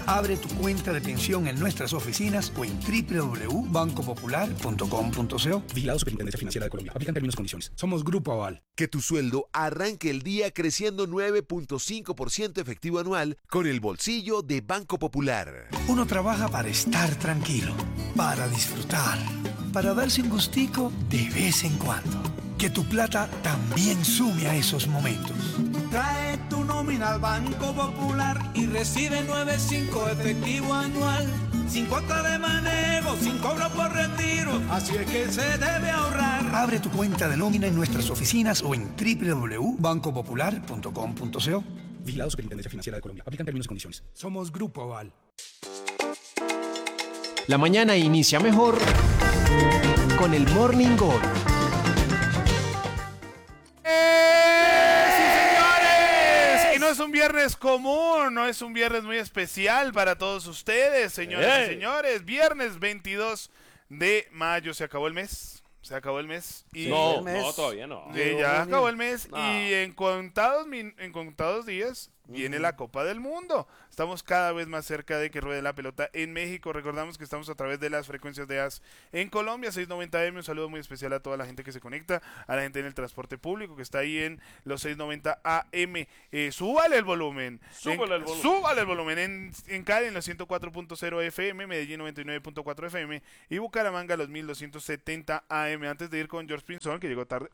Abre tu cuenta de pensión en nuestras oficinas o en www.bancopopular.com.co. Vigilado Superintendencia Financiera de Colombia. Aplican términos y condiciones. Somos Grupo Aval. Que tu sueldo arranque el día creciendo 9.5% efectivo anual con el bolsillo de Banco Popular. Uno trabaja para estar tranquilo, para disfrutar, para darse un gustico de vez en cuando. Que tu plata también sume a esos momentos. Trae tu nómina al Banco Popular y recibe 9.5 efectivo anual. Sin cuota de manejo, sin cobro por retiro. Así es que se debe ahorrar. Abre tu cuenta de nómina en nuestras oficinas o en www.bancopopular.com.co. Vigilado Superintendencia Financiera de Colombia. Aplican términos y condiciones. Somos Grupo Aval. La mañana inicia mejor con el Morning Gol. Sí, señores. Y no es un viernes común, no es un viernes muy especial para todos ustedes, señores y señores. Viernes 22 de mayo, se acabó el mes. Se acabó el mes. Y No, todavía no. ya acabó el mes y en contados días viene la Copa del Mundo. Estamos cada vez más cerca de que ruede la pelota en México. Recordamos que estamos a través de las frecuencias de AS en Colombia, 690M. Un saludo muy especial a toda la gente que se conecta, a la gente en el transporte público que está ahí en los 690 AM. Súbale el volumen. Súbale el volumen. En Cali en los 104.0 FM, Medellín 99.4 FM y Bucaramanga los 1270 AM. Antes de ir con George Pinzón, que llegó tarde.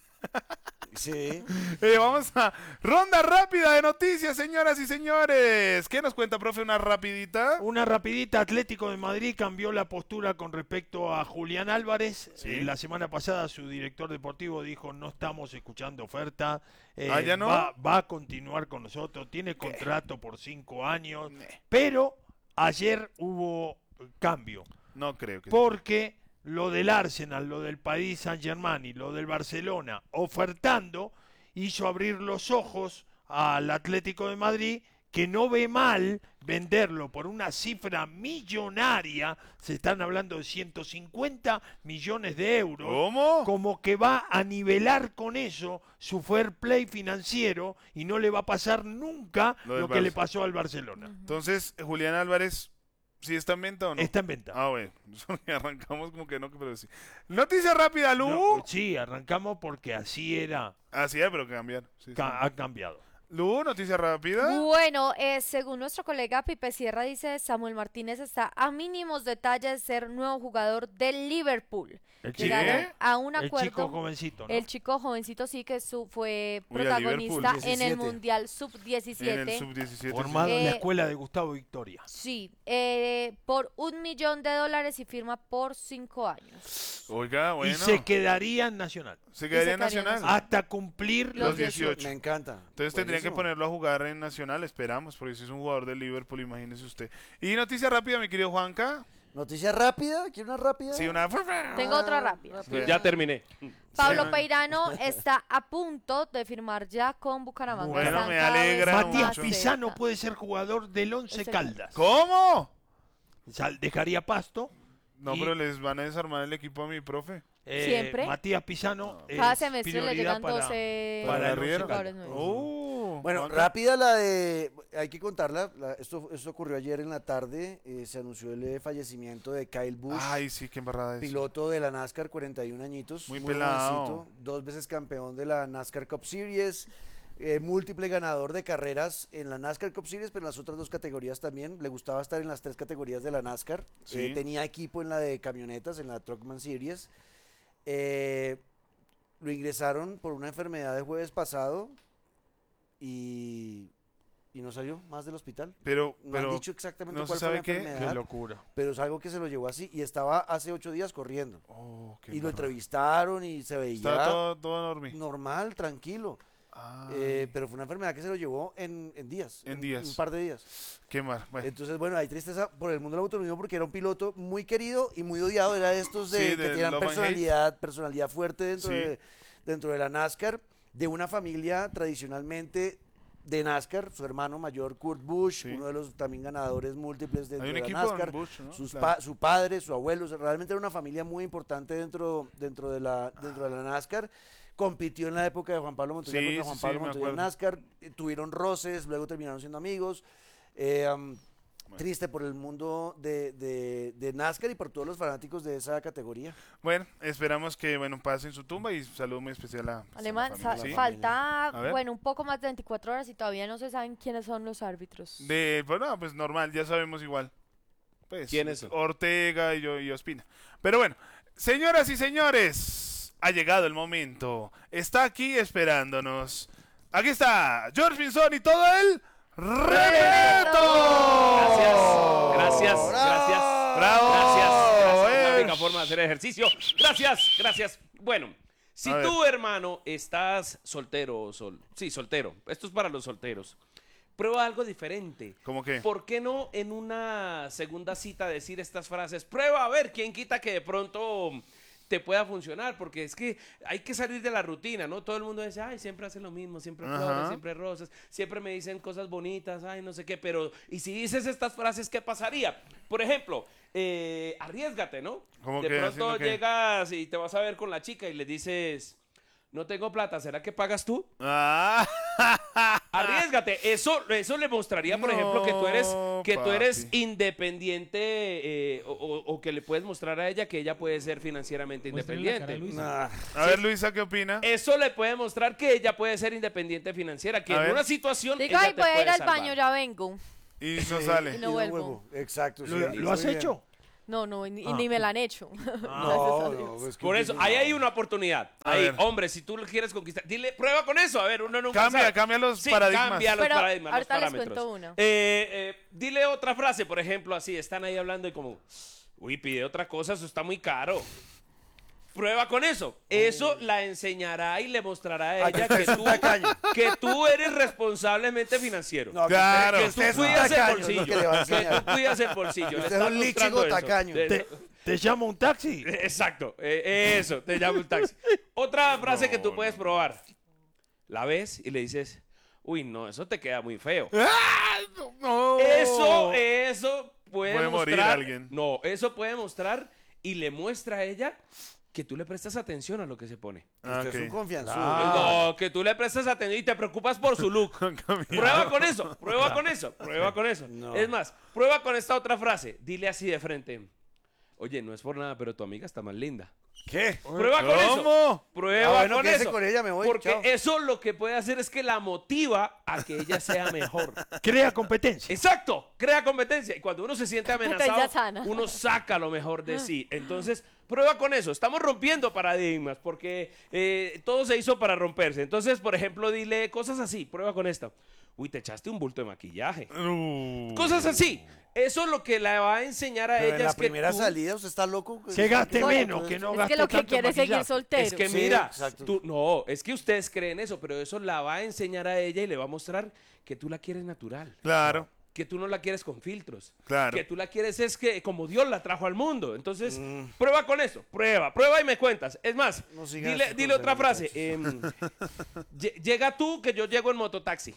Sí. Vamos a ronda rápida de noticias, señoras y señores. ¿Qué nos cuenta, profe? Una rapidita. Una rapidita. Atlético de Madrid cambió la postura con respecto a Julián Álvarez. Sí. La semana pasada su director deportivo dijo: no estamos escuchando oferta. ¿Ya no? Va a continuar con nosotros. Tiene contrato por 5 años. Pero ayer hubo cambio. No creo que porque lo del Arsenal, lo del Paris Saint-Germain y lo del Barcelona ofertando hizo abrir los ojos al Atlético de Madrid, que no ve mal venderlo por una cifra millonaria. Se están hablando de 150 millones de euros. ¿Cómo? Como que va a nivelar con eso su fair play financiero y no le va a pasar nunca lo que le pasó al Barcelona. Entonces, Julián Álvarez, ¿sí está en venta o no? Está en venta. Ah, bueno. Arrancamos como que no, pero sí. Noticia rápida, Lu. No, sí, arrancamos porque así era. Así es, pero cambiar. Sí, Ha cambiado. Lu, noticia rápida. Bueno, según nuestro colega Pipe Sierra, dice Samuel Martínez está a mínimos detalles de ser nuevo jugador del Liverpool. Llegaron a un acuerdo. El chico jovencito, ¿no? El chico jovencito sí que fue Uy, protagonista Liverpool, en el Mundial Sub-17. En el Sub-17. Formado en la escuela de Gustavo Victoria. Sí, por $1 millón y firma por 5 años. Oiga, bueno. Y se quedaría en Nacional. Se quedaría en Nacional. Hasta cumplir los 18. Me encanta. Entonces tendrían que ponerlo a jugar en Nacional, esperamos, porque si es un jugador del Liverpool, imagínese usted. Y noticia rápida, mi querido Juanca. ¿Noticia rápida? ¿Quiere una rápida? Sí, una... Tengo otra rápida. Ya terminé. Pablo Peirano está a punto de firmar ya con Bucaramanga. Bueno, me alegra Matías mucho. Pisano puede ser jugador del Once Caldas. ¿Cómo? Dejaría Pasto. No, pero les van a desarmar el equipo a mi profe. ¿Siempre? Matías Pisano. Cada semestre le llegan 12 para el jugadores nuevos. Bueno, rápida la de... Hay que contarla. Esto ocurrió ayer en la tarde. Se anunció el fallecimiento de Kyle Busch. Ay, sí, qué embarrada es. Piloto de la NASCAR, 41 añitos. Muy pelado. Jovencito, 2 veces campeón de la NASCAR Cup Series. Múltiple ganador de carreras en la NASCAR Cup Series, pero en las otras 2 categorías también. Le gustaba estar en las 3 categorías de la NASCAR. Sí. Tenía equipo en la de camionetas, en la Truckman Series. Lo ingresaron por una enfermedad el jueves pasado y no salió más del hospital. Pero no han dicho exactamente no cuál se fue sabe la qué. enfermedad. Qué locura. Pero es algo que se lo llevó así y estaba hace 8 días corriendo. Oh, qué y lo embarrada. entrevistaron y se veía Estaba todo normal, tranquilo. Pero fue una enfermedad que se lo llevó en días. En días. Un par de días. Qué mal. Bueno. Entonces, bueno, hay tristeza por el mundo del automovilismo porque era un piloto muy querido y muy odiado. Era de estos que tenían personalidad fuerte dentro de la NASCAR, de una familia tradicionalmente de NASCAR. Su hermano mayor, Kurt Busch, uno de los también ganadores múltiples dentro de la NASCAR. Busch, ¿no? Su padre, su abuelo, realmente era una familia muy importante dentro de la NASCAR. Compitió en la época de Juan Pablo Montoya contra Juan Pablo Montoya en NASCAR. Tuvieron roces, luego terminaron siendo amigos. triste por el mundo de NASCAR y por todos los fanáticos de esa categoría. Bueno, esperamos que pase en su tumba y saludo muy especial a Alemán, falta un poco más de 24 horas y todavía no se saben quiénes son los árbitros. Pues normal, ya sabemos igual. Pues, ¿quiénes son? Ortega y Ospina. Pero bueno, señoras y señores, ha llegado el momento. Está aquí esperándonos. Aquí está George Pinzón y todo el reto. Gracias. Bravo. Gracias. Es la única forma de hacer ejercicio. Gracias. Bueno, si tú, hermano, estás soltero soltero. Esto es para los solteros. Prueba algo diferente. ¿Cómo qué? ¿Por qué no en una segunda cita decir estas frases? Prueba a ver, quién quita que de pronto te pueda funcionar, porque es que hay que salir de la rutina, ¿no? Todo el mundo dice, ay, siempre hacen lo mismo, siempre flores, siempre rosas, siempre me dicen cosas bonitas, ay, no sé qué, pero, y si dices estas frases, ¿qué pasaría? Por ejemplo, arriésgate, ¿no? De pronto llegas y te vas a ver con la chica y le dices, no tengo plata, ¿será que pagas tú? Arriésgate. Eso le mostraría, por ejemplo, que tú eres independiente o que le puedes mostrar a ella que ella puede ser financieramente independiente. A ver, Luisa, ¿qué opina? Eso le puede mostrar que ella puede ser independiente financiera, que en una situación diga, ella ay, voy a ir al baño, ya vengo. Y no sale. Y no vuelvo. Exacto. ¿Lo has hecho? No, ni me la han hecho. Por eso, ahí hay una oportunidad. Ahí, hombre, si tú lo quieres conquistar, dile, prueba con eso. A ver, uno nunca sabe. Cambia los paradigmas. Cambia los paradigmas, ahorita los les cuento una. Dile otra frase, por ejemplo, así, están ahí hablando y como, uy, pide otra cosa, eso está muy caro. Prueba con eso. Eso la enseñará y le mostrará a ella que tú eres responsablemente financiero. No, claro. Que tú cuidas el bolsillo. Que tú cuidas el bolsillo. Usted es un líchigo tacaño. ¿Te llamo un taxi? Exacto. Eso, te llamo un taxi. Otra frase que tú puedes probar. La ves y le dices, uy, no, eso te queda muy feo. No. Eso puede mostrar. Morir alguien. No, eso puede mostrar y le muestra a ella que tú le prestas atención a lo que se pone. Usted es un confianzudo. No, que tú le prestas atención y te preocupas por su look. Prueba con eso. No. Es más, prueba con esta otra frase. Dile así de frente. Oye, no es por nada, pero tu amiga está más linda. ¿Qué? Prueba con eso. Prueba con eso. Con ella me voy. Porque chao. eso lo que puede hacer es que la motiva a que ella sea mejor. Crea competencia. Exacto, crea competencia. Y cuando uno se siente amenazado, uno saca lo mejor de sí. Entonces, prueba con eso. Estamos rompiendo paradigmas porque todo se hizo para romperse. Entonces, por ejemplo, dile cosas así. Prueba con esta. Uy, te echaste un bulto de maquillaje. Cosas así. Eso es lo que le va a enseñar a ella. En la es que primera salida, ¿usted está loco? Que gaste menos, que no gaste Es que lo que tanto quiere es seguir soltero. Es que mira, es que ustedes creen eso, pero eso la va a enseñar a ella y le va a mostrar que tú la quieres natural. Claro. Que tú no la quieres con filtros. Claro. Que tú la quieres es que como Dios la trajo al mundo. Entonces, prueba con eso. Prueba y me cuentas. Es más, dile otra frase. Llega tú que yo llego en mototaxi.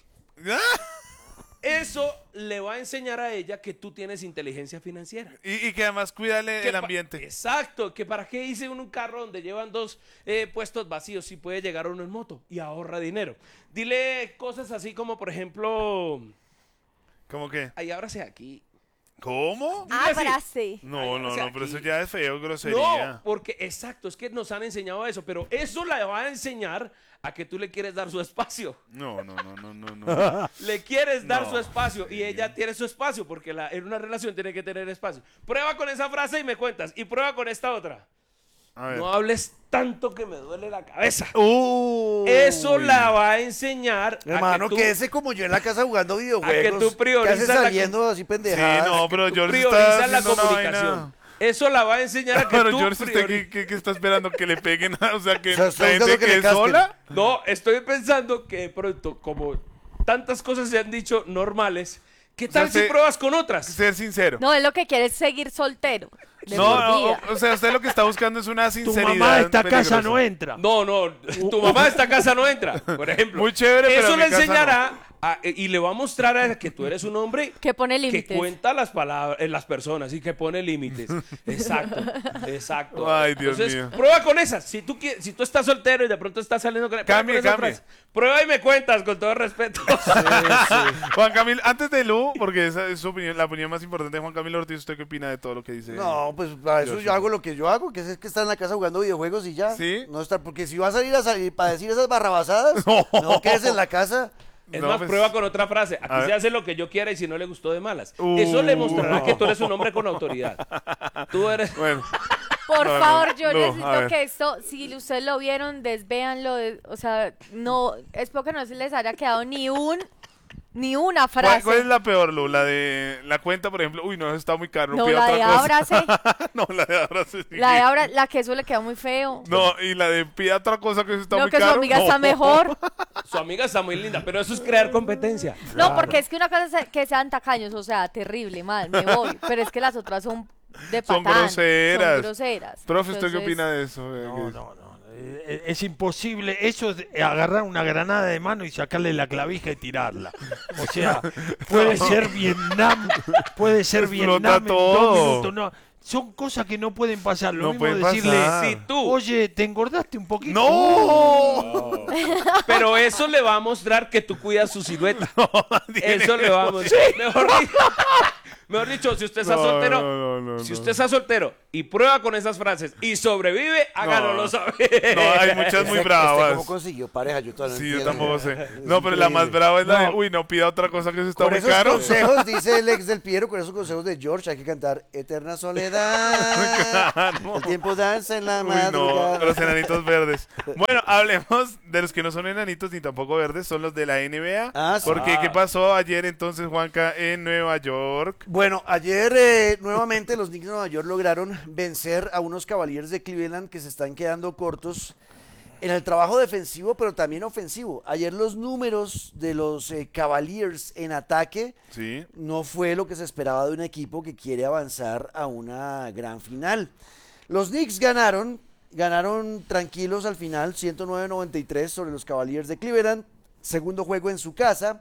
Eso le va a enseñar a ella que tú tienes inteligencia financiera. Y que además cuídale el ambiente. Exacto, que para qué hice un carro donde llevan dos puestos vacíos si puede llegar uno en moto y ahorra dinero. Dile cosas así como, por ejemplo... ¿Cómo qué? Ahí ábrase aquí. ¿Cómo? Ábrase. No, pero eso ya es feo, grosería. No, porque exacto, es que nos han enseñado eso, pero eso la va a enseñar a que tú le quieres dar su espacio. No. Le quieres dar su espacio y ella tiene su espacio porque en una relación tiene que tener espacio. Prueba con esa frase y me cuentas. Y prueba con esta otra. No hables tanto que me duele la cabeza. Eso la va a enseñar. Hermano, quédese como yo en la casa jugando videojuegos. A que tú priorizas. ¿Qué haces saliendo así pendejadas? Sí, no, pero George priorizas la comunicación. Eso la va a enseñar a que pero tú George, ¿usted qué está esperando? ¿Que le peguen? O sea, que la gente que es sola. No, estoy pensando que de pronto, como tantas cosas se han dicho normales, ¿qué tal si pruebas con otras? Ser sincero. No, es lo que quiere es seguir soltero. De No, por no, vida. o sea, usted lo que está buscando es una Tu sinceridad. mamá a esta casa peligrosa. no entra. No, tu mamá a esta casa no entra, por ejemplo. Muy chévere, pero Eso en le mi casa enseñará y le va a mostrar a que tú eres un hombre Que pone que límites. cuenta las palabras, las personas y que pone límites. Exacto. Ay, Dios Entonces, mío. prueba con esas. Si tú estás soltero y de pronto estás saliendo con Cambie, esa cambie. frase. Prueba y me cuentas, con todo respeto. Juan Camilo, antes de Lu, porque esa es su opinión, la opinión más importante de Juan Camilo Ortiz, ¿usted qué opina de todo lo que dice? No, pues para eso yo hago lo que yo hago, que es que estar en la casa jugando videojuegos y ya. ¿Sí? No estar, porque si va a salir para decir esas barrabasadas, no quedes en la casa. Es No, más, pues, prueba con otra frase. a Aquí ver. se hace lo que yo quiera y si no le gustó de malas. Eso le mostrará que tú eres un hombre con autoridad. Tú eres... Bueno, Por No, favor, yo no, a necesito ver. que esto, si ustedes lo vieron, desvéanlo. O sea, no, espero que no se les haya quedado ni una frase. ¿cuál es la peor, Lu? La de la cuenta, por ejemplo. Uy, no, eso está muy caro. No, pida la otra de cosa. ábrase. No, la de abrazo. sí. La de ahora, la que eso le queda muy feo. No, y la de pida otra cosa que eso está No, muy que caro. su amiga No. está mejor. Su amiga está muy linda, pero eso es crear competencia. No, porque es que una cosa es que sean tacaños, o sea, terrible, mal, me voy. Pero es que las otras son de Son patán. groseras. Son groseras. Profe, ¿usted qué Entonces, opina de eso? No. Es imposible. Eso es agarrar una granada de mano y sacarle la clavija y tirarla. O sea, puede ser Vietnam, puede ser Explota Vietnam en todo. 2 minutos. No, son cosas que no pueden pasar. Lo No mismo pueden decirle, pasar. Si tú, oye, ¿te engordaste un poquito? ¡No! pero eso le va a mostrar que tú cuidas su silueta. Eso le va a mostrar. Mejor dicho, si usted está soltero, no, si usted está soltero y prueba con esas frases y sobrevive, háganoslo saber. No, hay muchas muy ¿Cómo bravas. consiguió pareja? Yo todavía no Sí, yo entiendo. tampoco sé. No, pero la más brava es la de, uy, no pida otra cosa que eso está Con muy esos caro. consejos, dice el ex del Piero, con esos consejos de George, hay que cantar Eterna Soledad. Claro. El tiempo danza en la Uy, madrugada. no, los enanitos verdes. Bueno, hablemos de los que no son enanitos ni tampoco verdes, son los de la NBA. Ah, sí. Porque, ¿qué pasó ayer entonces, Juanca, en Nueva York? Bueno, ayer nuevamente los Knicks de Nueva York lograron vencer a unos Cavaliers de Cleveland que se están quedando cortos en el trabajo defensivo, pero también ofensivo. Ayer los números de los Cavaliers en ataque Sí. no fue lo que se esperaba de un equipo que quiere avanzar a una gran final. Los Knicks ganaron tranquilos al final, 109-93 sobre los Cavaliers de Cleveland. Segundo juego en su casa,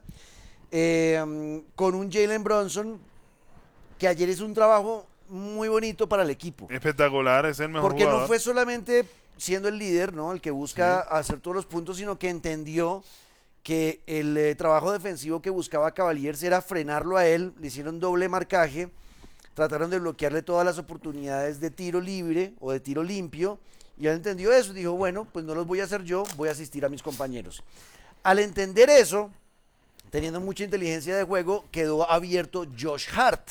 con un Jalen Brunson que ayer hizo un trabajo muy bonito para el equipo. Espectacular, es el mejor Porque jugador. no fue solamente siendo el líder, ¿no? El que busca hacer todos los puntos, sino que entendió que el trabajo defensivo que buscaba Cavaliers era frenarlo a él, le hicieron doble marcaje, trataron de bloquearle todas las oportunidades de tiro libre o de tiro limpio, y él entendió eso, dijo, bueno, pues no los voy a hacer yo, voy a asistir a mis compañeros. Al entender eso, teniendo mucha inteligencia de juego, quedó abierto Josh Hart.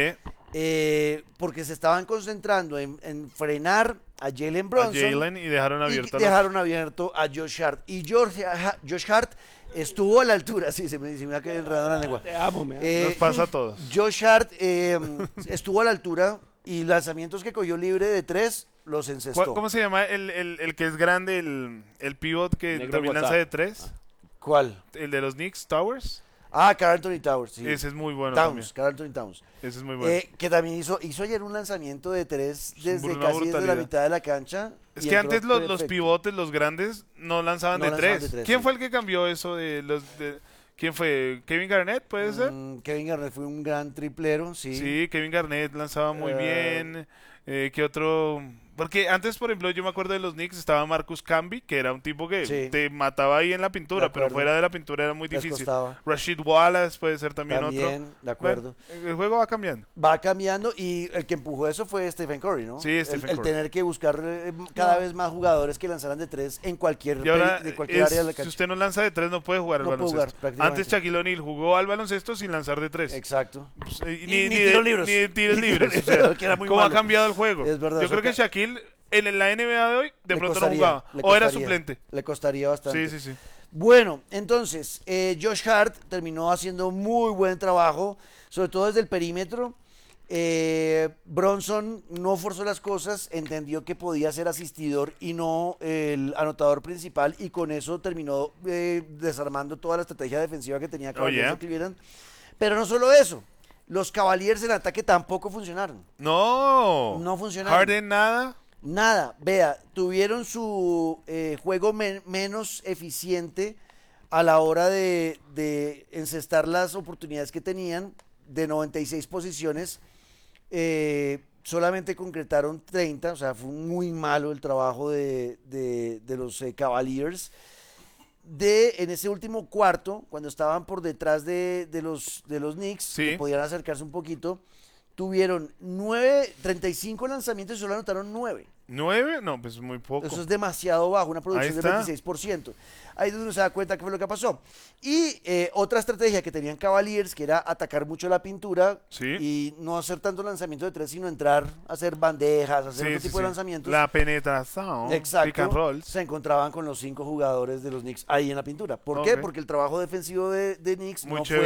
Porque se estaban concentrando en frenar a Jalen Brunson. Y dejaron abierto. Abierto a Josh Hart. Y Josh Hart estuvo a la altura. Sí, se me ha quedado enredado en la lengua. Te amo, me amo. Nos pasa a todos. Josh Hart estuvo a la altura y lanzamientos que cogió libre de 3 los encestó. ¿Cómo se llama el que es grande, el pivot que Negro también WhatsApp. lanza de 3? ¿Cuál? El de los Knicks, Towers. Ah, Karl Anthony Towers. Sí. Ese es muy bueno Karl Anthony Towns. Ese es muy bueno. Que también hizo ayer un lanzamiento de 3 desde una casi desde la brutalidad. mitad de la cancha. Es y que entró antes los perfecto. pivotes, los grandes, no lanzaban No de lanzaban 3. de tres, ¿Quién sí. fue el que cambió eso de los de ¿quién fue? ¿Kevin Garnett puede ser? Kevin Garnett fue un gran triplero, sí. Sí, Kevin Garnett lanzaba muy Eh, bien. ¿Qué otro? Porque antes, por ejemplo, yo me acuerdo de los Knicks, estaba Marcus Camby, que era un tipo que Sí. te mataba ahí en la pintura, De pero acuerdo. fuera de la pintura era muy Les difícil. costaba. Rashid Wallace puede ser también, otro. De acuerdo. Bueno, el juego va cambiando. Va cambiando y el que empujó eso fue Stephen Curry, ¿no? Sí, Stephen el Curry. tener que buscar cada vez más jugadores que lanzaran de 3 en cualquier, Y ahora, de cualquier área de la si cancha. usted no lanza de 3, no puede jugar al No puede baloncesto. jugar, prácticamente. Antes Shaquille O'Neal jugó al baloncesto sin lanzar de 3. Exacto. Ni tiros libres. Ni de tiros Ni libres. tiros O sea, libres, que era muy ¿cómo ha malo. cambiado el juego? Es verdad, Yo eso creo que Shaquille en la NBA de hoy de Le pronto costaría, no jugaba. le O era costaría, suplente. Le costaría bastante. Sí, sí, sí. Bueno, entonces, Josh Hart terminó haciendo muy buen trabajo, sobre todo desde el perímetro. Bronson no forzó las cosas, entendió que podía ser asistidor y no el anotador principal, y con eso terminó desarmando toda la estrategia defensiva que tenía Cavaliers de Cleveland. Pero no solo eso, Los Cavaliers en ataque tampoco funcionaron. No funcionaron. Harden nada. Nada. Vea, tuvieron su juego menos eficiente a la hora de encestar las oportunidades que tenían. De 96 posiciones, solamente concretaron 30, o sea, fue muy malo el trabajo de los Cavaliers. En ese último cuarto, cuando estaban por detrás de los Knicks, que podían acercarse un poquito, tuvieron 35 lanzamientos y solo anotaron 9. ¿9? No, pues muy poco. Eso es demasiado bajo, una producción del 26%. Ahí es donde uno se da cuenta qué fue lo que pasó. Y otra estrategia que tenían Cavaliers, que era atacar mucho la pintura y no hacer tanto lanzamiento de 3, sino entrar a hacer bandejas, hacer otro tipo de lanzamientos. La penetración. Exacto. Pick and rolls. Se encontraban con los 5 jugadores de los Knicks ahí en la pintura. ¿Por qué? Porque el trabajo defensivo de Knicks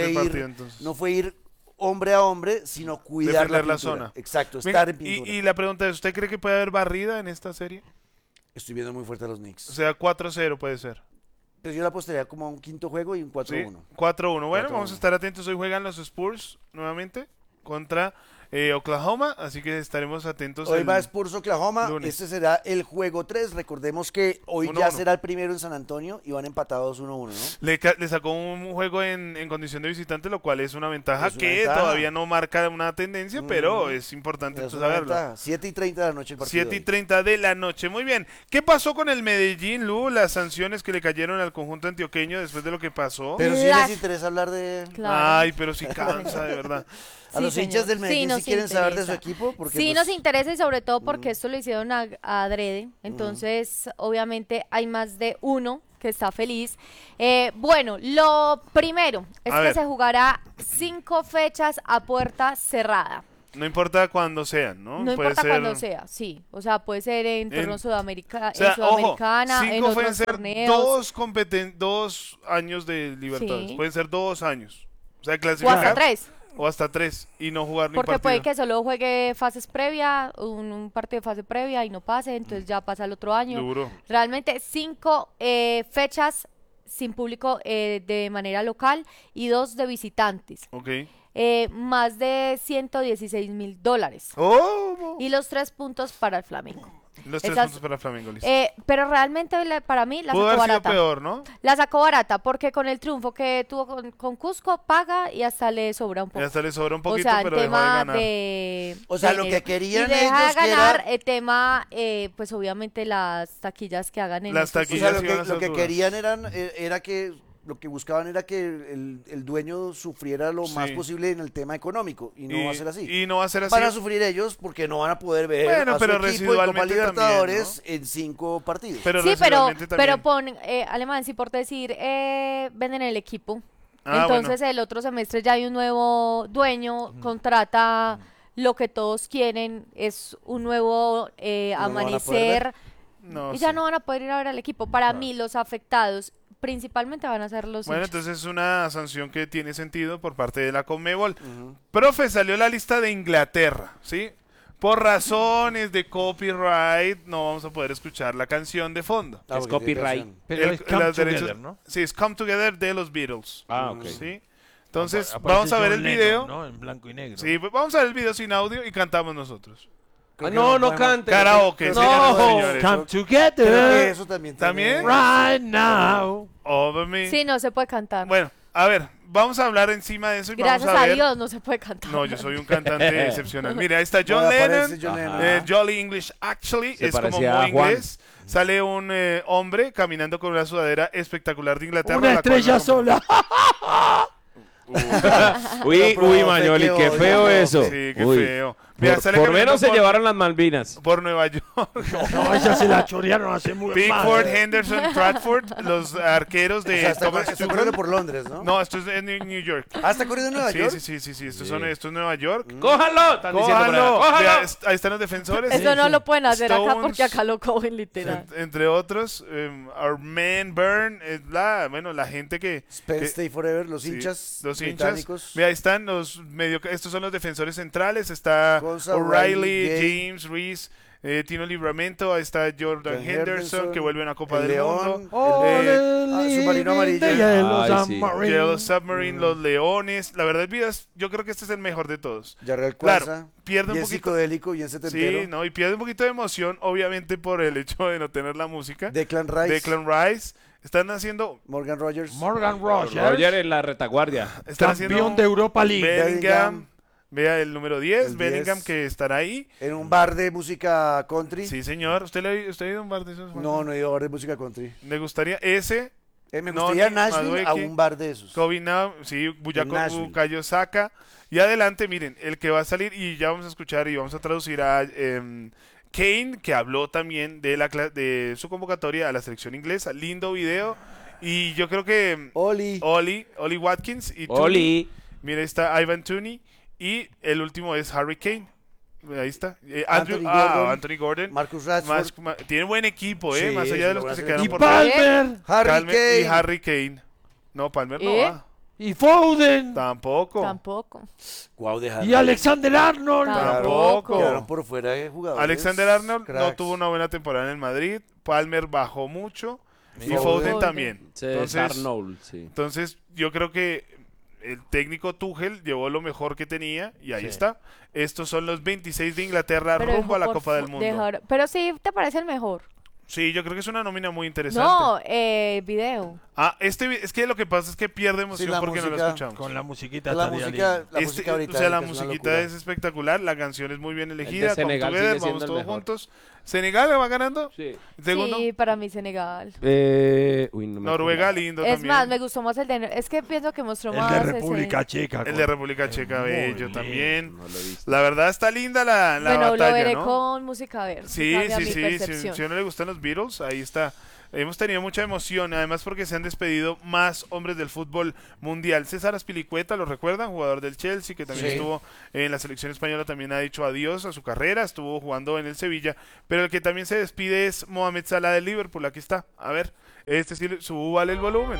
no fue ir hombre a hombre, sino cuidar la zona. Exacto, estar en pintura. Y la pregunta es, ¿usted cree que puede haber barrida en esta serie? Estoy viendo muy fuerte a los Knicks. O sea, 4-0 puede ser. Pues yo la apostaría como a un quinto juego y un 4-1. Sí, 4-1. Bueno, vamos a estar atentos. Hoy juegan los Spurs nuevamente contra Oklahoma, así que estaremos atentos. Hoy va Spurs Oklahoma, este será el juego 3. Recordemos que hoy 1-1. Ya será el primero en San Antonio y van empatados 1-1, ¿no? Le sacó un juego en condición de visitante, lo cual es una ventaja todavía no marca una tendencia, pero es importante saberlo. 7:30 de la noche el partido. 7:30 de la noche, muy bien. ¿Qué pasó con el Medellín, Lu? Las sanciones que le cayeron al conjunto antioqueño después de lo que pasó. Pero sí les interesa hablar de... Claro. Ay, pero sí cansa, de verdad. A los hinchas del Medellín sí quieren saber de su equipo. Porque sí, nos interesa y sobre todo porque esto lo hicieron adrede. Entonces, obviamente, hay más de uno que está feliz. Bueno, lo primero es que se jugará 5 fechas a puerta cerrada. No importa cuándo sean, ¿no? No importa cuándo sea, sí. O sea, puede ser en torneo Sudamericana, en otros torneos. 2 años de Libertadores. Sí. Pueden ser 2 años. O sea, clasificar. O hasta 3. O hasta 3 y no jugar ni partido. Porque puede que solo juegue fases previas, un partido de fase previa y no pase, entonces ya pasa el otro año. Duro. Realmente 5 fechas sin público de manera local y 2 de visitantes. Ok. Más de $116,000. Oh. Y los 3 puntos para el Flamengo. Los 3 puntos para Flamengo, listo. Pero realmente para mí la sacó barata. Pudo haber sido peor, ¿no? La sacó barata porque con el triunfo que tuvo con Cusco paga y hasta le sobra un poco. Y hasta le sobra un poquito, o sea, pero dejó de ganar. O sea, lo que querían y deja ellos de ganar el tema, pues obviamente las taquillas que hagan en las taquillas. O sea, lo que querían era que lo que buscaban era que el dueño sufriera lo más posible en el tema económico y no va a ser así. Y no va a ser así. Van a sufrir ellos porque no van a poder ver a su equipo en Copa Libertadores también, ¿no? En 5 partidos. Pero Alemán, sí por decir, venden el equipo. Entonces el otro semestre ya hay un nuevo dueño, contrata lo que todos quieren, es un nuevo amanecer. Y ya no van a poder ir a ver al equipo. Para mí los afectados principalmente van a ser los Bueno, hinchas. entonces es una sanción que tiene sentido por parte de la Conmebol. Profe, salió la lista de Inglaterra, ¿sí? Por razones de copyright no vamos a poder escuchar la canción de fondo. Es copyright. Pero es Come Together, ¿no? Sí, es Come Together de los Beatles. Ok. ¿Sí? Entonces, vamos a ver el video. ¿no? En blanco y negro. Sí, vamos a ver el video sin audio y cantamos nosotros. No cante. Karaoke, señores. Come together. Eso también. Right now. Over me. Sí, no se puede cantar. Bueno, a ver, vamos a hablar encima de eso y Gracias vamos a ver. Dios no se puede cantar. No, yo soy un cantante excepcional. Mira, ahí está John Lennon, Jolly English Actually, es como muy inglés. Sale un hombre caminando con una sudadera espectacular de Inglaterra. Una estrella sola. Uy, Mañoli, qué feo eso. Sí, qué feo. Mira, por menos se llevaron las Malvinas. Por Nueva York. No, esa se la chorearon hace muy mal. Pickford, Henderson, Bradford, los arqueros de Thomas Está corriendo por Londres, ¿no? No, esto es en New York. ¿Ah, está corriendo en Nueva York? Sí. Esto es Nueva York. ¡Cójalo! ¡Cójalo! Ahí están los defensores. Eso no lo pueden hacer acá porque acá lo cogen literal. Entre otros, Our Man Burn, la gente que... Stay Forever, los hinchas. Los hinchas. Mira, ahí están estos son los defensores centrales. Está O'Reilly, James, Reese, Tino Livramento, ahí está Jordan Henderson, que vuelve a una Copa del León, Mundo. Submarino Amarillo. Yellow Submarine, los Leones. La verdad, Vidas, yo creo que este es el mejor de todos. Yarrel Cuarza, claro, pierde un bien poquito. psicodélico, bien setentero. Sí, no, y pierde un poquito de emoción, obviamente por el hecho de no tener la música. Declan Rice. Están haciendo Morgan Rogers. Roger en la retaguardia. Están Campeón de Europa League. Bellingham. Vea el número 10, Bellingham, que estará ahí. En un bar de música country. Sí, señor. ¿Usted ha ido a un bar de esos? No, no he ido a un bar de música country. ¿Le gustaría ese? Me gustaría Nashville a un bar de esos. Sí, Bukayo Saka. Y adelante, miren, el que va a salir, y ya vamos a escuchar y vamos a traducir a Kane, que habló también de su convocatoria a la selección inglesa. Lindo video. Y yo creo que Oli Watkins y Tooney. Mira, está Ivan Tooney. Y el último es Harry Kane. Ahí está. Anthony Gordon. Marcus Rashford. Tiene buen equipo, Sí, más allá de los que se quedaron por Palmer. Y Harry Kane. No, Palmer no va. Y Foden. Tampoco. Guau, Y Alexander Arnold. Tampoco. Quedaron por fuera de jugadores. Alexander Arnold no cracks. tuvo una buena temporada en el Madrid. Palmer bajó mucho. Y Foden también. Entonces, yo creo que el técnico Tuchel llevó lo mejor que tenía y ahí está. Estos son los 26 de Inglaterra rumbo a la Copa del Mundo. Pero sí, ¿te parece el mejor? Sí, yo creo que es una nómina muy interesante. No, video. Es que lo que pasa es que pierde emoción porque no lo escuchamos. Con la musiquita. La música británica. O sea, la musiquita es espectacular, la canción es muy bien elegida. Senegal Together, vamos todos juntos. ¿Senegal va ganando? Sí. ¿Segundo? Sí, para mí Senegal. Noruega, lindo Es también. más, me gustó más el de... Es que pienso que mostró El más... de República Checa. El de República Checa, bello lindo. también. No lo he visto. La verdad está linda la Bueno, batalla, lo veré ¿no? con música a ver. Sí. Percepción. Si a uno le gustan los Beatles, ahí está. Hemos tenido mucha emoción, además porque se han despedido más hombres del fútbol mundial. César Azpilicueta, ¿lo recuerdan? Jugador del Chelsea, que también estuvo en la selección española, también ha dicho adiós a su carrera, estuvo jugando en el Sevilla, pero el que también se despide es Mohamed Salah del Liverpool. Aquí está, a ver, este sí, súbale el volumen.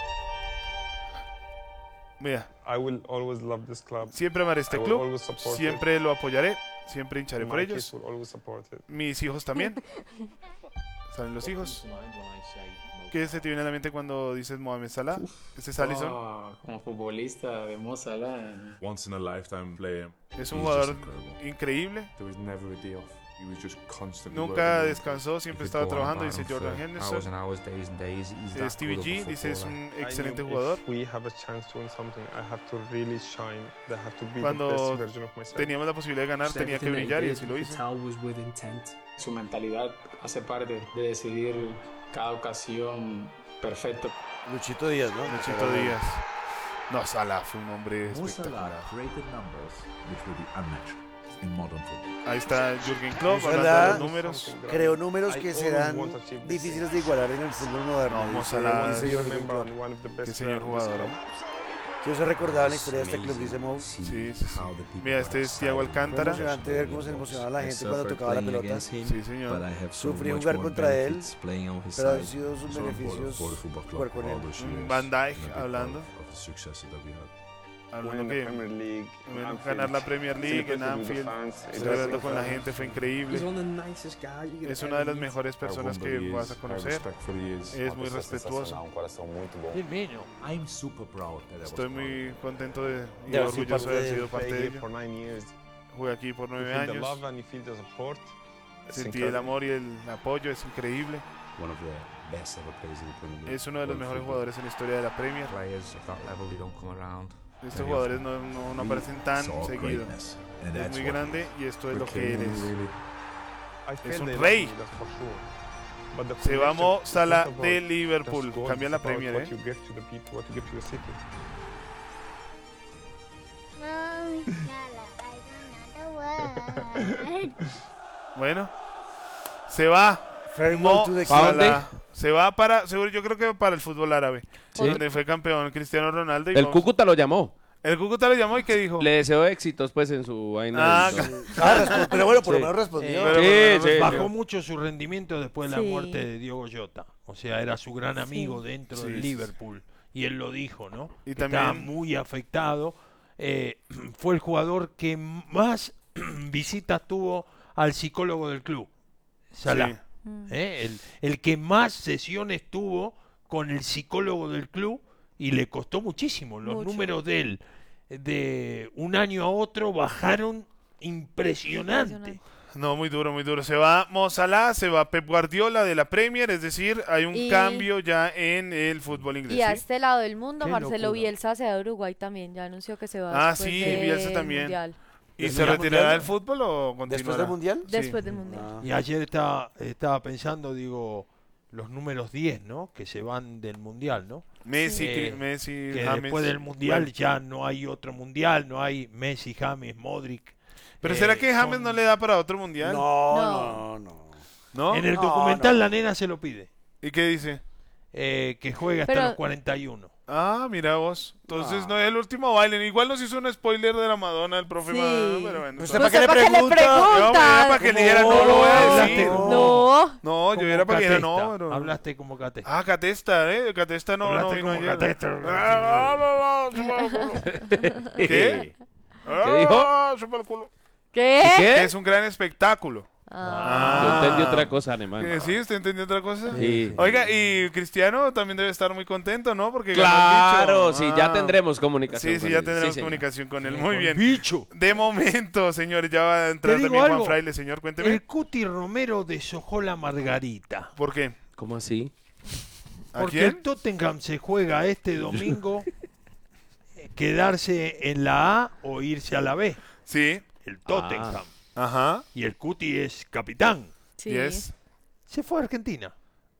Mira, siempre amaré este club, siempre lo apoyaré, siempre hincharé por ellos. Mis hijos también. ¿Salen los hijos? ¿Qué se te viene a la mente cuando dices Mohamed Salah? ¿Este es Alisson? Como futbolista de Mo Salah. Once in a lifetime player. Es un jugador increíble. Nunca descansó, siempre estaba trabajando, dice Jordan Henderson. Stevie G dice es un excelente jugador. Cuando teníamos la posibilidad de ganar, tenía que brillar y así lo hizo. Su mentalidad hace parte de decidir cada ocasión perfecto. Luchito Díaz, ¿no? Luchito Díaz. No, Salah fue un hombre espectacular. Ahí está Jürgen Klopp hablando de los números. Creó números que serán difíciles de igualar en el fútbol moderno. No, Salah, qué señor jugador. Yo se recordaba la historia de este club, dice Mo. Sí. Mira, este es Thiago Alcántara. Fue emocionante ver cómo se emocionaba la gente cuando tocaba la pelota. Sí, señor. Sufrí jugar contra él, pero han sido sus beneficios jugar con él. Van Dijk hablando que ganar la Premier League en Anfield, celebrando con la gente, fue increíble. Es una de las mejores personas que vas a conocer. Es muy respetuoso. Estoy muy contento y orgulloso de haber sido parte de ello. Jugué aquí por 9 años. Sentí el amor y el apoyo, es increíble. Es uno de los mejores jugadores en la historia de la Premier. Estos jugadores no aparecen tan seguido. Es muy grande y esto es lo que él es. Es un rey. Se va Mo Salah de Liverpool. Cambia la Premier, Bueno, se va Mo Salah. Se va seguro, yo creo que para el fútbol árabe, donde fue campeón Cristiano Ronaldo. El Cúcuta lo llamó. El Cúcuta lo llamó y ¿qué dijo? Le deseó éxitos pues en su vaina. Pero bueno, por lo menos respondió. Bajó mucho su rendimiento después de la muerte de Diogo Jota. O sea, era su gran amigo dentro del Liverpool. Y él lo dijo, ¿no? Y también estaba muy afectado. Fue el jugador que más visitas tuvo al psicólogo del club, Salah. El que más sesiones tuvo con el psicólogo del club y le costó muchísimo. Los números de él de un año a otro bajaron impresionante. No, muy duro, muy duro. Se va Mo Salah, se va Pep Guardiola de la Premier, es decir, hay un cambio ya en el fútbol inglés. Y a este lado del mundo, Qué Marcelo locura. Bielsa se va a Uruguay también, ya anunció que se va después Bielsa también. Mundial. ¿Y se retirará del fútbol o continuará? ¿Después del Mundial? Sí. Después del Mundial. Y ayer estaba pensando, digo, los números 10, ¿no? Que se van del Mundial, ¿no? Messi, que James. después del Mundial ya no hay otro Mundial, no hay Messi, James, Modric. ¿Pero será que James no le da para otro Mundial? No. ¿No? En el documental la nena se lo pide. ¿Y qué dice? Que juegue hasta los 41. Ah, mira vos. Entonces no es el último baile. Igual nos hizo un spoiler de la Madonna, el profe Madonna, pero bueno. ¿Usted para qué le pregunta? Yo para que le dijera no lo voy a decir. No, yo era para que dijera no. Pero... Hablaste como Catesta. Ah, Catesta, Catesta no vino ayer. ¿Qué? ¿Qué dijo? Chupa el culo. ¿Qué? Que es un gran espectáculo. Yo entendí otra cosa, alemán. ¿Sí? ¿Usted entendió otra cosa? Sí. Oiga, y Cristiano también debe estar muy contento, ¿no? Porque Claro, sí, ya tendremos comunicación. Sí, ya tendremos comunicación con él. Muy bien. Bicho. De momento, señores, ya va a entrar también Juan Fraile, señor, cuénteme. El Cuti Romero deshojó la margarita. ¿Por qué? ¿Cómo así? Porque el Tottenham se juega este domingo quedarse en la A o irse a la B. Sí. El Tottenham. Ajá. Y el Cuti es capitán. Sí. Yes. Se fue a Argentina.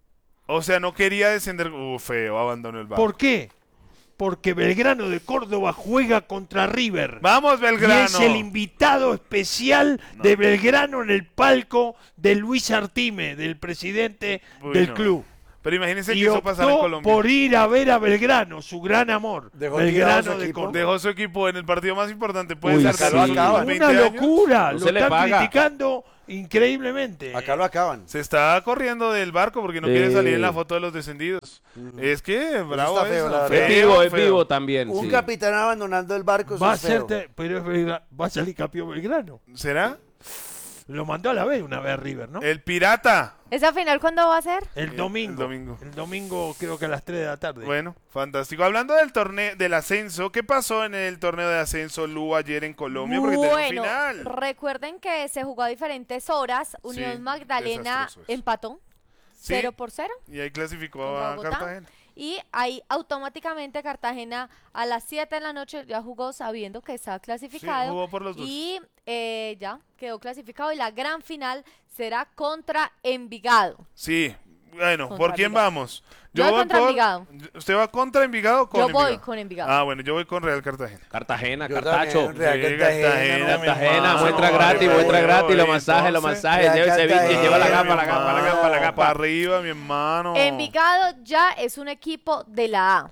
O sea, no quería descender. Feo, abandonó el barco. ¿Por qué? Porque Belgrano de Córdoba juega contra River. ¡Vamos, Belgrano! Y es el invitado especial de Belgrano en el palco de Luis Artime, del presidente del club. Pero imagínense que Y eso pasara en optó Colombia. por ir a ver a Belgrano, su gran amor. Belgrano de Córdoba. Dejó su equipo en el partido más importante. Puede ser acá lo acaban. Una locura. No lo se le están paga. criticando increíblemente. Acá lo acaban. Se está corriendo del barco porque no quiere salir en la foto de los descendidos. Es que, bravo, está feo, eso. la verdad. Es vivo también. Un sí. capitán abandonando el barco, eso Va a es feo. pero es va a salir campeón Belgrano. ¿Será? Lo mandó a la B una vez a River, ¿no? El pirata. ¿Esa final cuándo va a ser? El domingo. domingo. El domingo creo que a las 3 de la tarde. Bueno, fantástico. Hablando del torneo del ascenso, ¿qué pasó en el torneo de ascenso, Lu, ayer en Colombia? Porque tenemos final. Recuerden que se jugó a diferentes horas. Unión Magdalena desastroso eso. empató Sí. 0-0. Y ahí clasificó Contra a Bogotá. Cartagena. Y ahí automáticamente Cartagena a las 7 de la noche ya jugó sabiendo que estaba clasificado. Sí, jugó por los dos. Y ya quedó clasificado. Y la gran final será contra Envigado. Sí. Bueno, Contra ¿por quién Envigado. vamos? Yo voy contra Envigado. ¿Usted va contra Envigado o con Yo Envigado? voy con Envigado. Ah, bueno, yo voy con Real Cartagena. Cartagena, Yo Cartacho. también, Real Sí, Cartagena, Cartagena, mi muestra hermano. gratis, los masajes, Entonces, lleva el ceviche, Real lleva la Cartagena, gamba, la gamba, la gamba, la Para gamba. arriba, mi hermano. Envigado ya es un equipo de la A.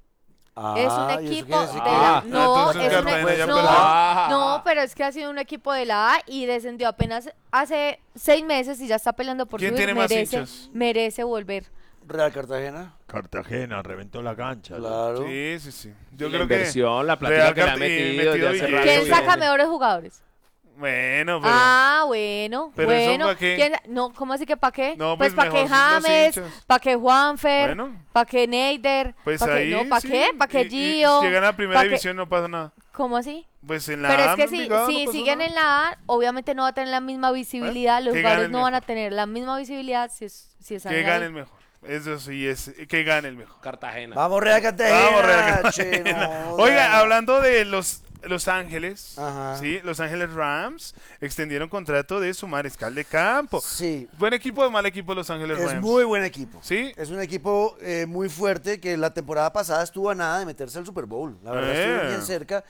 Es un ¿y eso equipo quiere decir de qué? la No, entonces es Cartagena ya no, perdió. no, pero es que ha sido un equipo de la A y descendió apenas hace 6 meses y ya está peleando por ¿Quién subir. tiene más hinchas? Merece volver. Real Cartagena. Cartagena reventó la cancha. Claro. Sí, sí, sí. Yo La creo que inversión, la Real platica que le ha Cartagena metido desde hace metido rato. ¿Quién sí. saca mejores jugadores? Bueno, pero Bueno, ¿Pero eso bueno. pa' qué? No, ¿cómo así que para qué? No, pues pues para que mejor los James, hinchas. para que Juanfer, Bueno. para que Neider, pues ¿para ahí no, ¿para sí. qué? ¿Para que Y Gio? si llegan a primera ¿pa' qué? división no pasa nada. ¿Cómo así? Pues en la Pero A, es que si Envigado, no pasó siguen nada. en la A, obviamente no va a tener la misma visibilidad, los que jugadores gane el no van a mejor. tener la misma visibilidad si están Que ahí. gane el mejor. Eso sí es, que gane el mejor. Cartagena. Vamos, Real Cartagena. Vamos, Real che, Cartagena. no, Oiga, hablando de Los Ángeles, Ajá. sí, Los Ángeles Rams extendieron contrato de su mariscal de campo. Sí. ¿Buen equipo o mal equipo Los Ángeles Es Rams? muy buen equipo. Sí. Es un equipo muy fuerte que la temporada pasada estuvo a nada de meterse al Super Bowl. La verdad, estuvo bien cerca.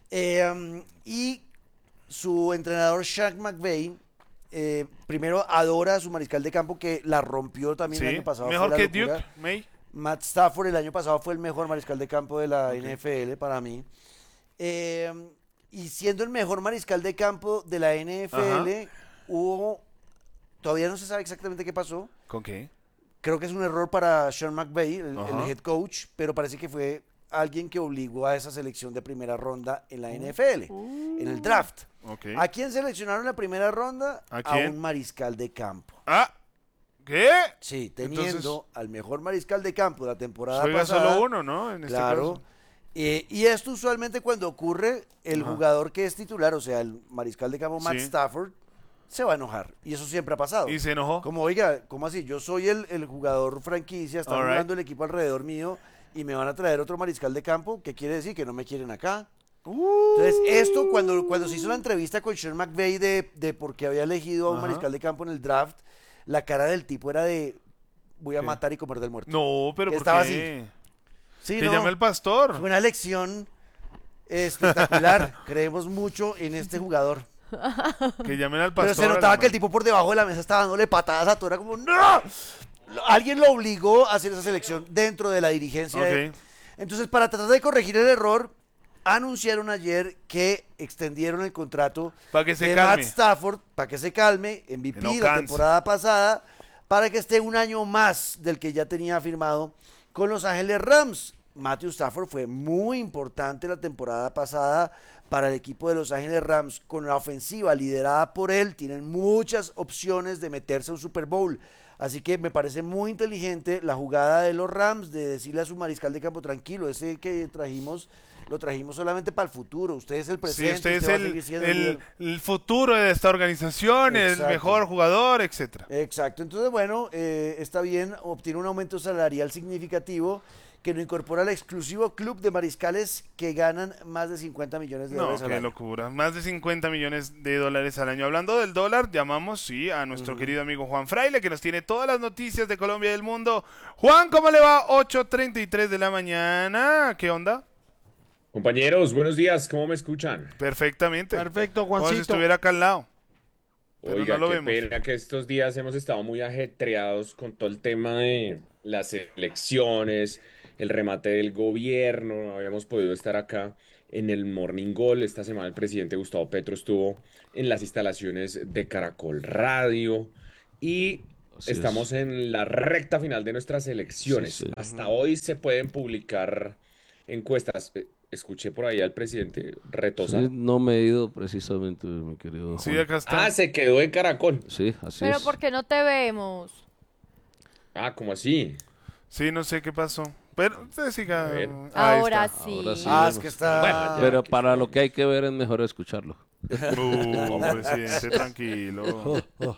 Y su entrenador Shaq McVay primero adora a su mariscal de campo que la rompió también el Sí, año pasado. mejor fue que la locura. Duke, May. Matt Stafford el año pasado fue el mejor mariscal de campo de la NFL para mí. Y siendo el mejor mariscal de campo de la NFL, todavía no se sabe exactamente qué pasó. ¿Con qué? Creo que es un error para Sean McVay, el Ajá. head coach, pero parece que fue alguien que obligó a esa selección de primera ronda en la NFL, en el draft. Okay. ¿A quién seleccionaron en la primera ronda? ¿A quién? un mariscal de campo. ¿Qué? Sí, teniendo Entonces, al mejor mariscal de campo de la temporada juega pasada. solo uno, ¿no? En este claro. caso. Y esto usualmente cuando ocurre, el jugador que es titular, o sea, el mariscal de campo Matt Stafford, se va a enojar. Y eso siempre ha pasado. ¿Y se enojó? Como, oiga, ¿cómo así? Yo soy el jugador franquicia, está jugando el equipo alrededor mío y me van a traer otro mariscal de campo. ¿Qué quiere decir? Que no me quieren acá. Entonces, esto, cuando se hizo la entrevista con Sean McVay de por qué había elegido a un mariscal de campo en el draft, la cara del tipo era de voy a matar y comer del muerto. No, pero ¿por estaba qué? así. Sí, que llame el pastor. Fue una lección espectacular. Creemos mucho en este jugador. Que llamen al pastor. Pero se notaba que el tipo por debajo de la mesa estaba dándole patadas a todo. Era como, ¡no! Alguien lo obligó a hacer esa selección dentro de la dirigencia. Entonces, para tratar de corregir el error, anunciaron ayer que extendieron el contrato de Matt Stafford para que se calme, MVP la temporada pasada, para que esté un año más del que ya tenía firmado con Los Ángeles Rams. Matthew Stafford fue muy importante la temporada pasada para el equipo de Los Ángeles Rams, con la ofensiva liderada por él. Tienen muchas opciones de meterse a un Super Bowl. Así que me parece muy inteligente la jugada de los Rams de decirle a su mariscal de campo, tranquilo, ese que trajimos, lo trajimos solamente para el futuro. Usted es el presente. Sí, usted es el futuro de esta organización, el mejor jugador, etcétera. Exacto. Entonces, bueno, está bien, obtiene un aumento salarial significativo que lo incorpora al exclusivo club de mariscales que ganan más de 50 millones de dólares al año. Qué locura. Más de 50 millones de dólares al año. Hablando del dólar, llamamos, a nuestro querido amigo Juan Fraile, que nos tiene todas las noticias de Colombia y del mundo. Juan, ¿cómo le va? 8:33 de la mañana. ¿Qué onda? Compañeros, buenos días. ¿Cómo me escuchan? Perfectamente. Perfecto, Juancito. Como si estuviera acá al lado. Pero oiga, no lo qué vemos. pena que estos días hemos estado muy ajetreados con todo el tema de las elecciones, el remate del gobierno. No habíamos podido estar acá en el Morning Goal. Esta semana el presidente Gustavo Petro estuvo en las instalaciones de Caracol Radio y estamos en la recta final de nuestras elecciones. Hasta hoy se pueden publicar encuestas. Escuché por ahí al presidente retosar. Sí, no me he ido precisamente, mi querido Sí, Juan. acá está. Se quedó en Caracol. Sí, así Pero es. ¿por qué no te vemos? ¿Cómo así? Sí, no sé qué pasó. Pero usted siga. Ahora sí. Es que está... Pero para lo que hay que ver es mejor escucharlo. Presidente, tranquilo.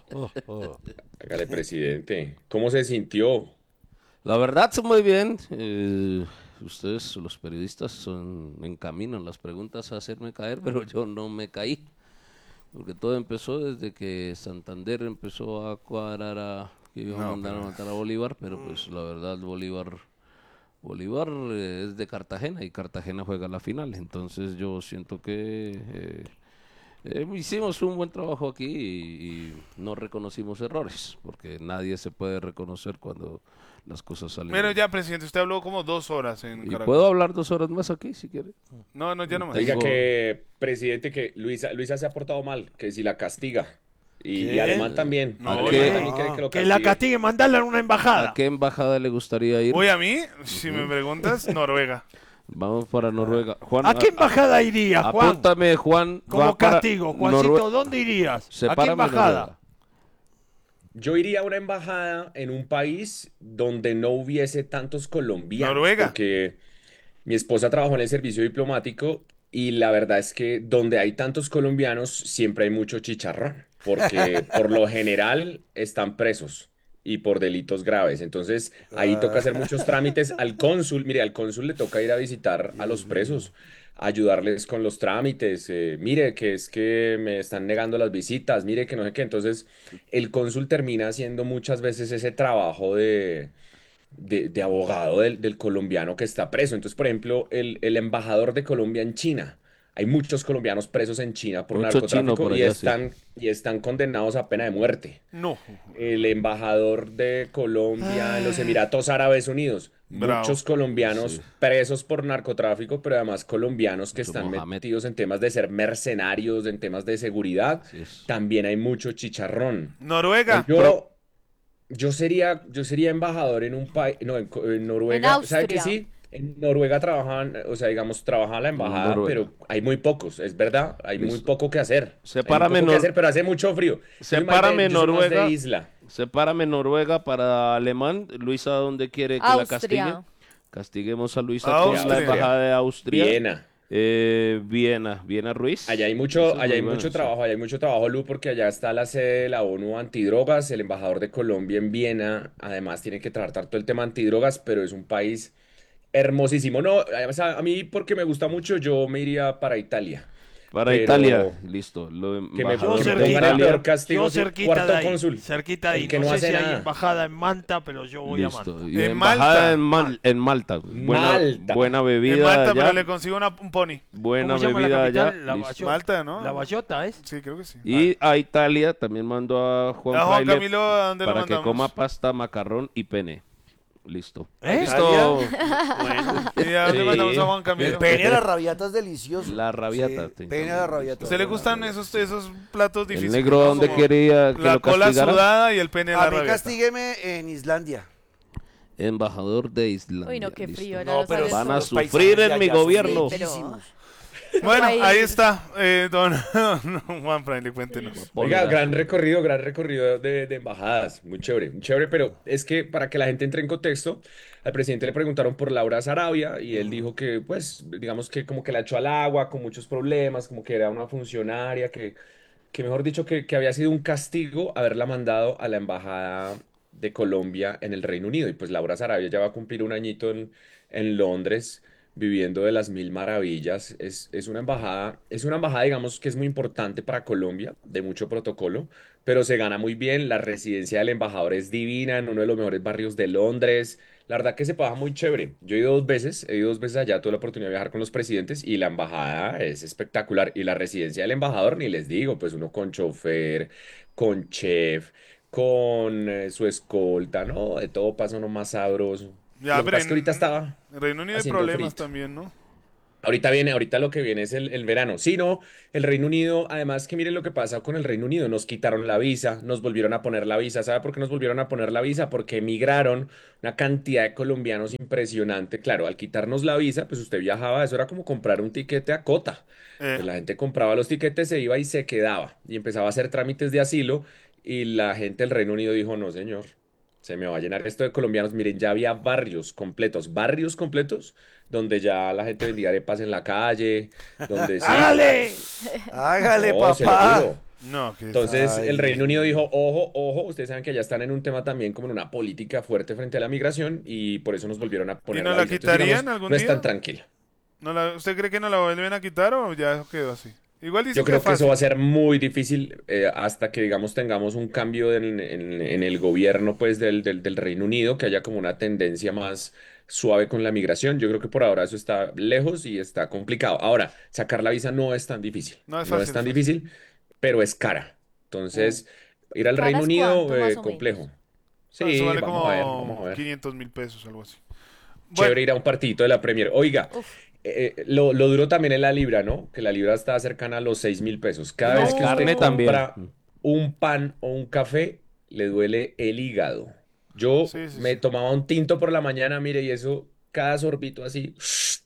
Hágale, presidente. ¿Cómo se sintió? La verdad, muy bien. Ustedes, los periodistas, encaminan las preguntas a hacerme caer, pero yo no me caí. Porque todo empezó desde que Santander empezó a cuadrar que iban a mandar a matar a Bolívar, pero pues la verdad Bolívar es de Cartagena y Cartagena juega la final. Entonces yo siento que hicimos un buen trabajo aquí y no reconocimos errores, porque nadie se puede reconocer cuando las cosas salen. Pero ya, presidente, usted habló como 2 horas en ¿Y Caracol. puedo hablar 2 horas más aquí, si quiere? No, ya no más. Diga que, presidente, que Luisa se ha portado mal, que si la castiga. Y Alemán también. Que la castigue, mandarla a una embajada. ¿A qué embajada le gustaría ir? Voy a mí, si me preguntas, Noruega. Vamos para Noruega. Juan, ¿A qué embajada iría, Juan? Apúntame, Juan. Como castigo, Juancito, ¿dónde irías? ¿A qué embajada? Noruega. Yo iría a una embajada en un país donde no hubiese tantos colombianos. Noruega. Porque mi esposa trabajó en el servicio diplomático y la verdad es que donde hay tantos colombianos siempre hay mucho chicharrón. Porque por lo general están presos y por delitos graves. Entonces ahí toca hacer muchos trámites. Al cónsul le toca ir a visitar a los presos, ayudarles con los trámites. Mire que es que me están negando las visitas, mire que no sé qué. Entonces el cónsul termina haciendo muchas veces ese trabajo de abogado del colombiano que está preso. Entonces, por ejemplo, el embajador de Colombia en China. Hay muchos colombianos presos en China por narcotráfico por allá, y están condenados a pena de muerte. No. El embajador de Colombia en los Emiratos Árabes Unidos. Bravo. Muchos colombianos presos por narcotráfico, pero además colombianos que están metidos en temas de ser mercenarios, en temas de seguridad. También hay mucho chicharrón. Noruega. Yo sería embajador en un país, no, en Noruega. ¿Sabe qué sí? En Noruega trabajan, o sea, digamos, trabaja la embajada, Noruega. pero hay muy pocos, es verdad, hay muy Listo. poco que hacer. Hay muy Sepárame, poco que Nor- hacer, pero hace mucho frío. Sepárame Yo soy más de Noruega. isla. Sepárame Noruega para alemán. Luisa, ¿dónde quiere que la castigue? Austria. Castiguemos a Luisa con la Austria. embajada de Austria. Viena. Viena, Ruiz. Allá hay Esa mucho, es allá muy hay buena, mucho sí. trabajo, allá hay mucho trabajo, Lu, porque allá está la sede de la ONU antidrogas, el embajador de Colombia en Viena, además tiene que tratar todo el tema antidrogas, pero es un país hermosísimo. No, además, a mí porque me gusta mucho, yo me iría para Italia, Para pero Italia, listo. Lo que me, embajador que me de pongan el Italia. peor castigo, Yo sí, cerquita cuarto de ahí, cónsul, cerquita de ahí. el que No no sé hace si hay nada. embajada en Manta, pero yo voy a Manta. Listo. Y En embajada Malta. en Malta. Buena, Malta. buena En bebida Malta, allá. pero le consigo un pony. Buena ¿Cómo se llama la bebida allá. capital? La listo. Bayota. Malta, ¿no? La Bayota, ¿es? Sí, creo que sí. Y a Italia también mando a Juan A Juan Fraile Camilo, ¿a dónde lo para que mandamos? coma pasta, macarrón y pene. Listo. ¿Eh? Listo. ¿Y a dónde Sí. mandamos a Juan El Camilo? pene a la rabiata es delicioso. La rabiata. Sí, pene a la rabiata. ¿A usted le gustan esos platos El difíciles? negro, ¿no? ¿dónde Como quería que la lo cola castigara? sudada y el pene en la A mí rabiata. castígueme en Islandia. Embajador de Islandia. Uy, no, qué listo. frío. No, pero Van a los paisajes sufrir de en mi allá son gobierno. bellísimos. Bueno, país. ahí está, don Juan Fraile, cuéntenos. Oiga, gran recorrido de embajadas, muy chévere, pero es que para que la gente entre en contexto, al presidente le preguntaron por Laura Sarabia y él dijo que, pues, digamos que como que la echó al agua con muchos problemas, como que era una funcionaria, que mejor dicho, que había sido un castigo haberla mandado a la embajada de Colombia en el Reino Unido. Y pues Laura Sarabia ya va a cumplir un añito en Londres viviendo de las mil maravillas. Es una embajada, digamos, que es muy importante para Colombia, de mucho protocolo, pero se gana muy bien. La residencia del embajador es divina, en uno de los mejores barrios de Londres. La verdad que se paga muy chévere. Yo he ido dos veces allá, tuve la oportunidad de viajar con los presidentes y la embajada es espectacular. Y la residencia del embajador, ni les digo, pues uno con chofer, con chef, con su escolta, ¿no? De todo pasa uno más sabroso. Ya, Lo que pero pasa es que ahorita estaba en Reino Unido hay haciendo problemas frito. también, ¿no? Ahorita lo que viene es el verano. Sí, no, el Reino Unido, además que miren lo que pasa con el Reino Unido, nos quitaron la visa, nos volvieron a poner la visa. ¿Sabe por qué nos volvieron a poner la visa? Porque emigraron una cantidad de colombianos impresionante. Claro, al quitarnos la visa, pues usted viajaba, eso era como comprar un tiquete a cota. Pues la gente compraba los tiquetes, se iba y se quedaba y empezaba a hacer trámites de asilo y la gente del Reino Unido dijo, no, señor. Se me va a llenar esto de colombianos. Miren, ya había barrios completos, donde ya la gente vendía arepas en la calle, donde sí. ¡Hágale! ¡Hágale, No, se lo papá! juro. No, que Entonces, Ay, el Reino Dios Unido mío. dijo, ojo, ustedes saben que ya están en un tema también como en una política fuerte frente a la migración y por eso nos volvieron a poner no la la visa. Entonces, quitarían digamos, algún no es día? tan tranquila. ¿Usted cree que no la vuelven a quitar o ya eso quedó así? Igual dice Yo creo que eso fácil. va a ser muy difícil hasta que, digamos, tengamos un cambio en el gobierno, pues, del Reino Unido, que haya como una tendencia más suave con la migración. Yo creo que por ahora eso está lejos y está complicado. Ahora, sacar la visa no es tan difícil. No es No fácil, es tan fácil. difícil, pero es cara. Entonces, ir al ¿Caras Reino Unido, cuánto, más o complejo. menos? Sí, Eso vale vamos como a ver, vamos a ver. 500.000 pesos, algo así. Chévere ir a un partidito de la Premier. Oiga, lo duro también es la libra, ¿no? Que la libra está cercana a los 6.000 pesos. Cada No. vez que usted Carne también. compra un pan o un café, le duele el hígado. Yo Sí, sí, me sí. tomaba un tinto por la mañana, mire, y eso, cada sorbito así.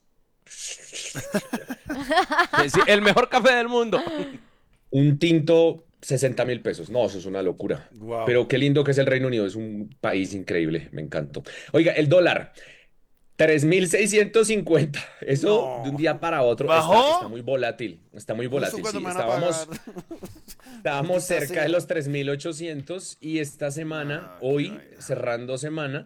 Sí, el mejor café del mundo. Un tinto, 60.000 pesos. No, eso es una locura. Guau. Pero qué lindo que es el Reino Unido. Es un país increíble. Me encantó. Oiga, el dólar. 3.650. Eso No. de un día para otro ¿Bajó? está muy volátil. Está muy volátil. ¿Cuándo Sí, me van a pagar? estábamos Maldita cerca sea. de los 3.800 y esta semana, hoy, cerrando semana,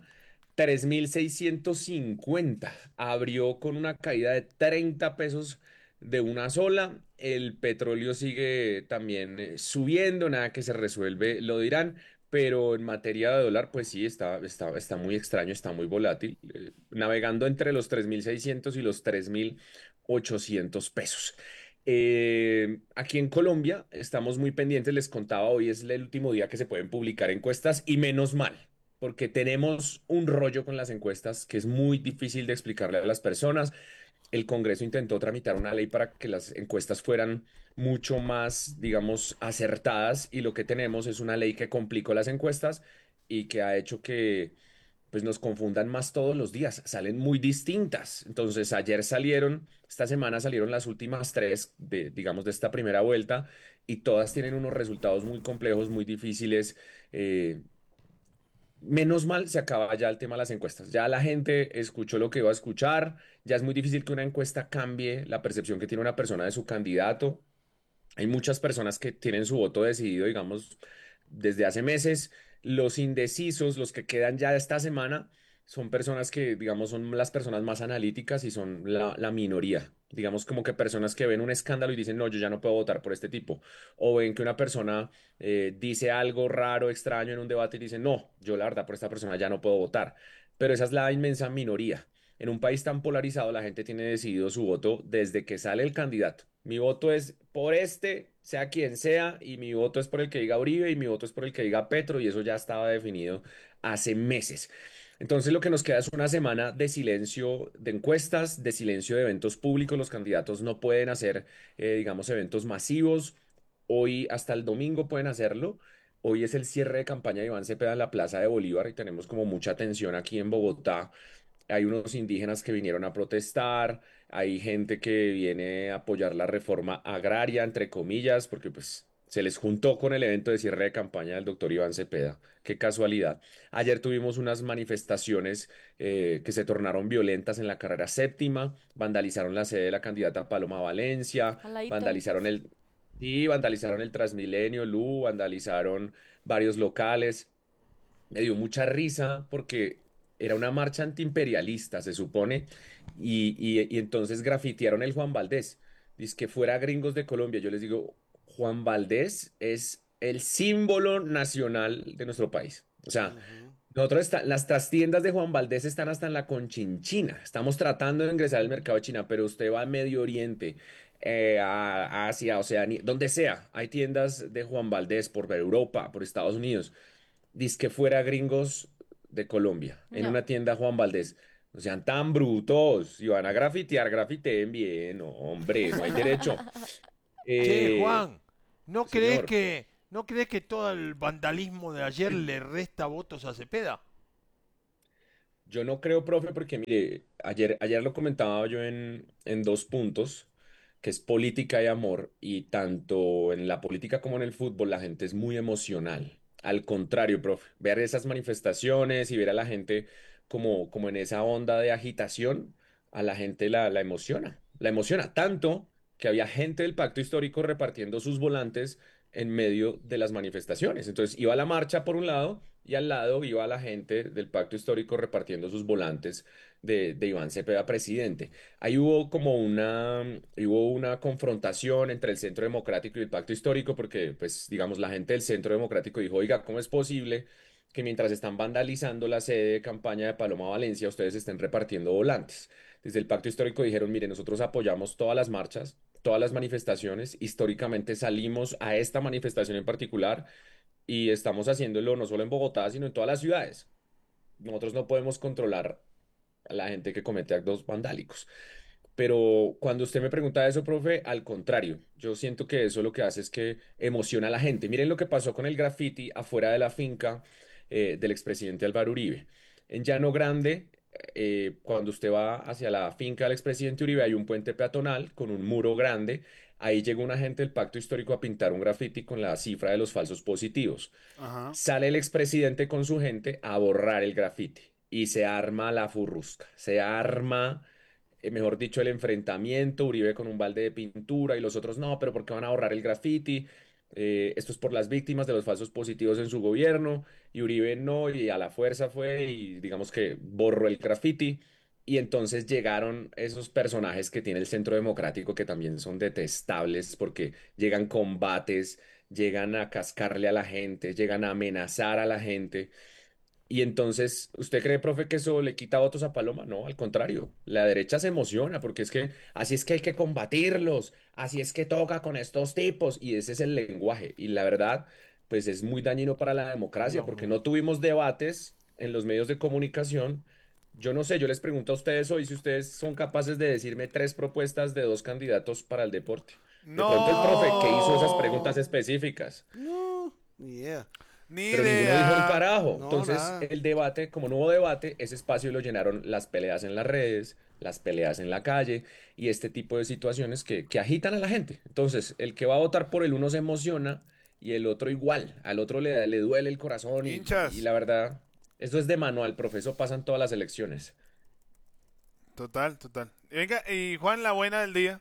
3.650. Abrió con una caída de 30 pesos de una sola. El petróleo sigue también subiendo, nada que se resuelve, lo dirán. Pero en materia de dólar, pues sí, está muy extraño, está muy volátil, navegando entre los 3.600 y los 3.800 pesos. Aquí en Colombia estamos muy pendientes, les contaba, hoy es el último día que se pueden publicar encuestas y menos mal, porque tenemos un rollo con las encuestas que es muy difícil de explicarle a las personas. El Congreso intentó tramitar una ley para que las encuestas fueran mucho más, digamos, acertadas y lo que tenemos es una ley que complicó las encuestas y que ha hecho que pues nos confundan más todos los días, salen muy distintas. Entonces, esta semana salieron las últimas tres digamos, de esta primera vuelta y todas tienen unos resultados muy complejos, muy difíciles. Menos mal se acaba ya el tema de las encuestas. Ya la gente escuchó lo que iba a escuchar. Ya es muy difícil que una encuesta cambie la percepción que tiene una persona de su candidato. Hay muchas personas que tienen su voto decidido, digamos, desde hace meses. Los indecisos, los que quedan ya esta semana, son personas que, digamos, son las personas más analíticas y son la minoría. Digamos, como que personas que ven un escándalo y dicen, no, yo ya no puedo votar por este tipo. O ven que una persona dice algo raro, extraño en un debate y dicen, no, yo la verdad por esta persona ya no puedo votar. Pero esa es la inmensa minoría. En un país tan polarizado, la gente tiene decidido su voto desde que sale el candidato. Mi voto es por este, sea quien sea, y mi voto es por el que diga Uribe, y mi voto es por el que diga Petro, y eso ya estaba definido hace meses. Entonces lo que nos queda es una semana de silencio de encuestas, de silencio de eventos públicos. Los candidatos no pueden hacer, digamos, eventos masivos. Hoy hasta el domingo pueden hacerlo. Hoy es el cierre de campaña de Iván Cepeda en la Plaza de Bolívar y tenemos como mucha tensión aquí en Bogotá. Hay unos indígenas que vinieron a protestar, hay gente que viene a apoyar la reforma agraria, entre comillas, porque pues se les juntó con el evento de cierre de campaña del doctor Iván Cepeda. Qué casualidad. Ayer tuvimos unas manifestaciones que se tornaron violentas en la carrera séptima, vandalizaron la sede de la candidata Paloma Valencia, Aladito. vandalizaron el Transmilenio, vandalizaron varios locales. Me dio mucha risa porque era una marcha antiimperialista, se supone, y entonces grafitearon el Juan Valdés. Dice que fuera gringos de Colombia. Yo les digo, Juan Valdés es el símbolo nacional de nuestro país. O sea, las trastiendas de Juan Valdés están hasta en la Conchinchina. Estamos tratando de ingresar al mercado de China, pero usted va a Medio Oriente, a Asia, Oceanía, donde sea. Hay tiendas de Juan Valdés por Europa, por Estados Unidos. Dice que fuera gringos de Colombia, en No. una tienda Juan Valdés. No sean tan brutos. Si van a grafitear, grafiteen bien. No, hombre, no hay derecho. Che, Juan, ¿no crees Señor. que todo el vandalismo de ayer le resta votos a Cepeda? Yo no creo, profe, porque mire, ayer lo comentaba yo en dos puntos, que es política y amor, y tanto en la política como en el fútbol la gente es muy emocional. Al contrario, profe, ver esas manifestaciones y ver a la gente como en esa onda de agitación, a la gente la emociona tanto que había gente del Pacto Histórico repartiendo sus volantes en medio de las manifestaciones. Entonces iba la marcha por un lado y al lado iba la gente del Pacto Histórico repartiendo sus volantes de Iván Cepeda presidente. Ahí hubo una confrontación entre el Centro Democrático y el Pacto Histórico porque, pues, digamos, la gente del Centro Democrático dijo, oiga, ¿cómo es posible que mientras están vandalizando la sede de campaña de Paloma Valencia, ustedes estén repartiendo volantes? Desde el Pacto Histórico dijeron, mire, nosotros apoyamos todas las marchas, todas las manifestaciones. Históricamente salimos a esta manifestación en particular y estamos haciéndolo no solo en Bogotá, sino en todas las ciudades. Nosotros no podemos controlar a la gente que comete actos vandálicos. Pero cuando usted me pregunta eso, profe, al contrario, yo siento que eso lo que hace es que emociona a la gente. Miren lo que pasó con el graffiti afuera de la finca del expresidente Álvaro Uribe. En Llano Grande, cuando usted va hacia la finca del expresidente Uribe, hay un puente peatonal con un muro grande. Ahí llegó una gente del Pacto Histórico a pintar un graffiti con la cifra de los falsos positivos. Ajá. Sale el expresidente con su gente a borrar el graffiti y se arma la furrusca. Se arma, mejor dicho, el enfrentamiento. Uribe con un balde de pintura y los otros no, pero ¿por qué van a borrar el graffiti? Esto es por las víctimas de los falsos positivos en su gobierno. Y Uribe no, y a la fuerza fue y digamos que borró el graffiti. Y entonces llegaron esos personajes que tiene el Centro Democrático que también son detestables porque llegan combates, llegan a cascarle a la gente, llegan a amenazar a la gente. Y entonces, ¿usted cree, profe, que eso le quita votos a Paloma? No, al contrario, la derecha se emociona porque es que así es que hay que combatirlos, así es que toca con estos tipos y ese es el lenguaje. Y la verdad, pues es muy dañino para la democracia porque no tuvimos debates en los medios de comunicación. Yo no sé, yo les pregunto a ustedes hoy si ustedes son capaces de decirme tres propuestas de dos candidatos para el deporte. De pronto el profe que hizo esas preguntas específicas. No, ni idea. Ni Pero ninguno dijo un idea. carajo. No, Entonces, nada. el debate, como no hubo debate, ese espacio lo llenaron las peleas en las redes, las peleas en la calle y este tipo de situaciones que agitan a la gente. Entonces, el que va a votar por el uno se emociona y el otro igual. Al otro le duele el corazón Hinchas. y la verdad, esto es de manual, profe, eso pasa en todas las elecciones. Total. Y venga, y Juan, la buena del día.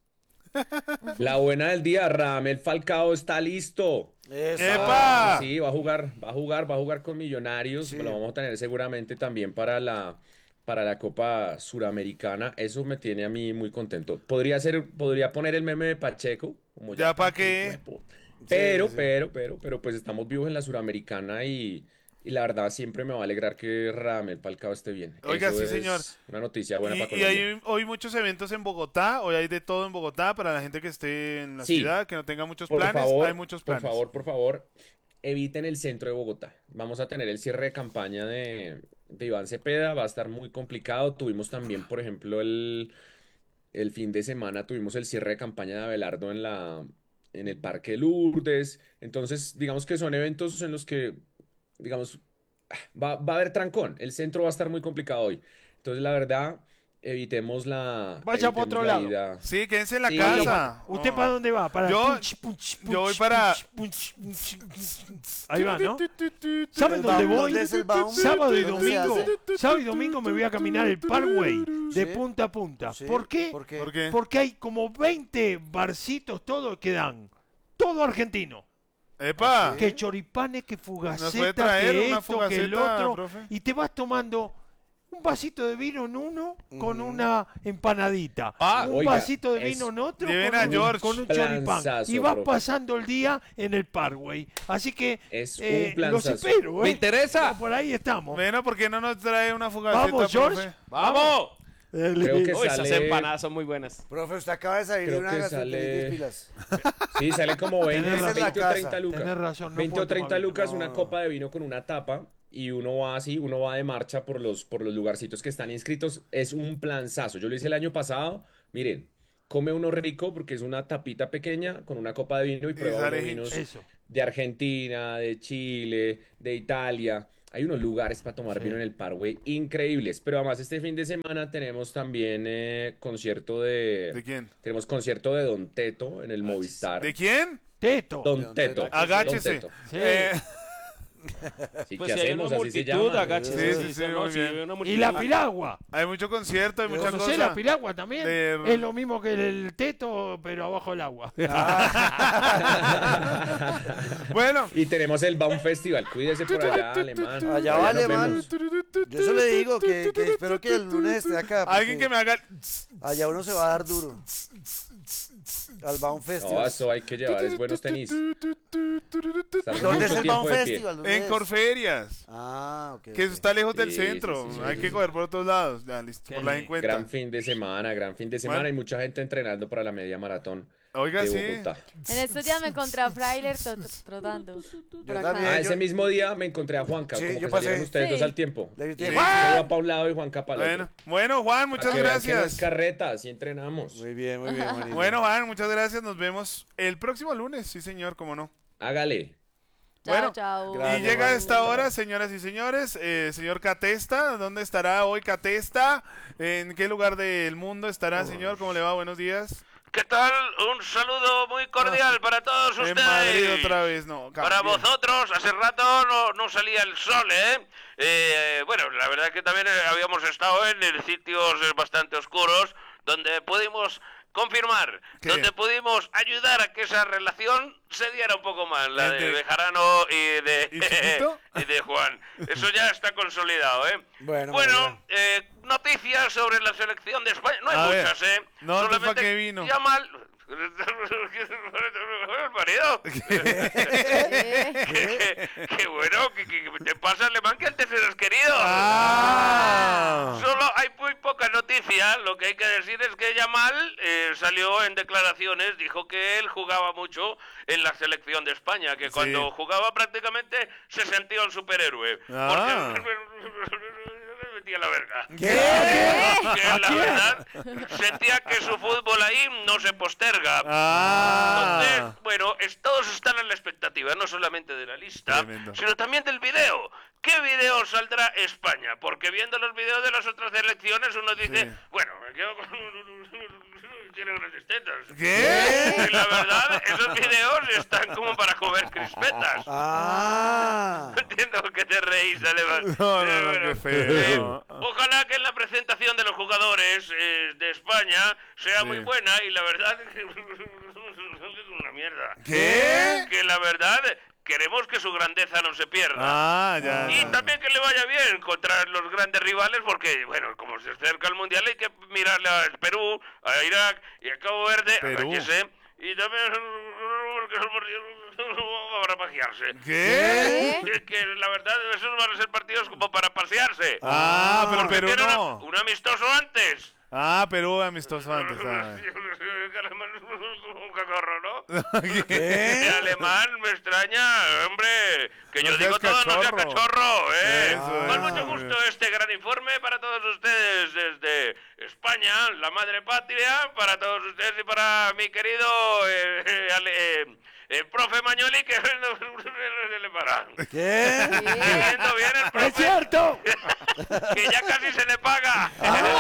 La buena del día, Radamel Falcao está listo. Eso. ¡Epa! Sí, va a jugar con Millonarios. Sí. Lo vamos a tener seguramente también para la Copa Suramericana. Eso me tiene a mí muy contento. Podría poner el meme de Pacheco, como ¿Ya pa' qué? Pero, Sí. pero, pues estamos vivos en la Suramericana y la verdad siempre me va a alegrar que Radamel Falcao esté bien. Oiga, Eso sí, es señor. una noticia buena para Y Colombia. hay hoy muchos eventos en Bogotá, hoy hay de todo en Bogotá para la gente que esté en la Sí. ciudad, que no tenga muchos Por planes, favor, hay muchos planes. Por favor, eviten el centro de Bogotá. Vamos a tener el cierre de campaña de Iván Cepeda, va a estar muy complicado. Tuvimos también, por ejemplo, el fin de semana tuvimos el cierre de campaña de Abelardo en el Parque Lourdes. Entonces, digamos que son eventos en los que, digamos, va a haber trancón. El centro va a estar muy complicado hoy. Entonces, la verdad, evitemos Vaya por otro lado. ida. Sí, quédense en la Sí, casa. ¿Usted No. para dónde va? Para Yo- yo voy para- Ahí va, ¿no? ¿Sabe El dónde Baum, voy? ¿dónde es el Baum? Sábado y ¿Dónde se domingo. hace? Sábado y domingo me voy a caminar el Parkway de Sí. punta a punta. Sí. ¿Por qué? ¿Por qué? ¿Por qué? Porque hay como 20 barcitos todos que dan. Todo argentino. ¡Epa! Que choripanes, que ¿Nos puede fugaceta, traer que una esto, que el fugaceta, otro. profe? Y te vas tomando un vasito de vino en uno con una empanadita. Ah, un oiga, vasito de es- vino en otro Lleven con a un, George. con un choripán. Planzazo, Y vas profe. pasando el día en el Parkway. Así que Es un los planzazo. espero. Me interesa. Por ahí estamos. Bueno, ¿por qué no nos trae una fugaceta, Vamos, George. profe? ¡Vamos! Creo que Uy, esas sale... empanadas son muy buenas. Profe, usted acaba de salir de Creo una que gastroenteritis sale- pilas. Sí, sale como 20, Tenés razón. 20 o 30 Tenés lucas. Tenés razón, no 20 puedo o 30 tomar vino. lucas, No, una no. copa de vino con una tapa y uno va de marcha por los lugarcitos que están inscritos. Es un planzazo. Yo lo hice el año pasado. Miren, come uno rico porque es una tapita pequeña con una copa de vino y prueba sale unos vinos Eso. de Argentina, de Chile, de Italia. Hay unos lugares para tomar vino en el Parkway increíbles. Pero además este fin de semana tenemos también concierto ¿De quién? Tenemos concierto de Don Teto en el Movistar. ¿De quién? Teto. Don Teto. Agáchese. Don Teto. Sí. Sí, Pues ¿qué si hay hacemos? una Así se multitud, llama. agáchese. Sí, sí, sí, No, muy si bien. hay una Y multitud. la piragua. Hay mucho concierto, hay muchas ¿Conocés cosas. la piragua también? De- Es lo mismo que el teto, pero abajo el agua. Bueno, Y tenemos el Baum Festival. Cuídese por allá, alemán. Allá Por va, nos alemán. vemos. Yo eso le digo, que espero que el lunes esté acá. alguien que porque me haga... Allá uno se va a dar duro. Al Baum No, Festival. eso hay que llevar, es buenos tenis. Estar ¿Dónde es mucho el tiempo Baum de pie. Festival? ¿Dónde En es? Corferias. Ah, ok. Que eso está lejos del Sí, centro. sí, sí, Hay sí, que sí. coger por otros lados. Ya, listo. Qué Por la lindo. encuesta. Gran fin de semana. Bueno. Hay mucha gente entrenando para la media maratón Oiga, de sí. Bogotá. En estos días me encontré a Frailer trotando. por acá. también. Ese mismo día me encontré a Juanca, Sí, como yo que salieron pasé. ustedes dos Sí. al tiempo. Le grité, Sí. ¡Juan! Yo va para un lado y Juanca para el otro. Bueno, Juan, muchas Para que vean que no es gracias. carreta, así entrenamos. Muy bien, Marino. Bueno, Juan, muchas gracias. Nos vemos el próximo lunes. Sí, señor, cómo no. Hágale. Chao, Bueno, chao. Gracias. Y llega a Juan. esta hora, señoras y señores, señor Catesta. ¿Dónde estará hoy Catesta? ¿En qué lugar del mundo estará, señor? ¿Cómo le va? Buenos días. ¿Qué tal? Un saludo muy cordial para todos En ustedes. Madrid otra vez, no. Para cambia. vosotros, hace rato no salía el sol, ¿eh? Bueno, la verdad es que también habíamos estado en sitios bastante oscuros donde pudimos confirmar, ¿Qué? donde pudimos ayudar a que esa relación se diera un poco más, la ¿El de de- Bejarano y de, ¿Y Chiquito? y de Juan. Eso ya está consolidado, ¿eh? Bueno, Noticias sobre la selección de España. No hay A ver, muchas, ¿eh? no, entonces, Solamente ¿para qué vino? llama al... ¿El marido? Qué bueno, ¿qué te pasa, alemán? Que antes eras querido. Ah. Solo hay muy poca noticia. Lo que hay que decir es que Yamal salió en declaraciones, dijo que él jugaba mucho en la selección de España, que cuando jugaba prácticamente se sentía un superhéroe. Ah. Porque metía la verga. ¿Qué? Que la verdad sentía que su fútbol ahí no se posterga. Entonces, bueno, todos están en la expectativa, no solamente de la lista, sino también del video. ¿Qué video saldrá España? Porque viendo los videos de las otras elecciones uno dice, bueno, me quedo con... tiene grandes tetas. ¿Qué? Y la verdad, esos videos están como para comer crispetas. Entiendo que te reís, Alemán. No, qué feo. Ojalá que en la presentación de los jugadores de España sea muy buena y la verdad que es una mierda. ¿Qué? Que la verdad... Queremos que su grandeza no se pierda. Y también que le vaya bien contra los grandes rivales, porque, bueno, como se acerca el Mundial, hay que mirarle a Perú, a Irak y a Cabo Verde, a la HC, y también para pasearse. ¿Qué? Que la verdad, esos van a ser partidos como para pasearse. Pero Perú no. Un amistoso antes. Perú amistoso antes. Un cacorro, ¿no? ¿Qué? Alemán me extraña, hombre. Que yo No digo seas todo, no sea cachorro. cachorro, Eso, Con mucho gusto este gran informe para todos ustedes desde España, la madre patria, para todos ustedes y para mi querido profe Mañoli, que no se le para. ¿Qué? Viendo bien el profe. ¡Es cierto! Que ya casi se le paga.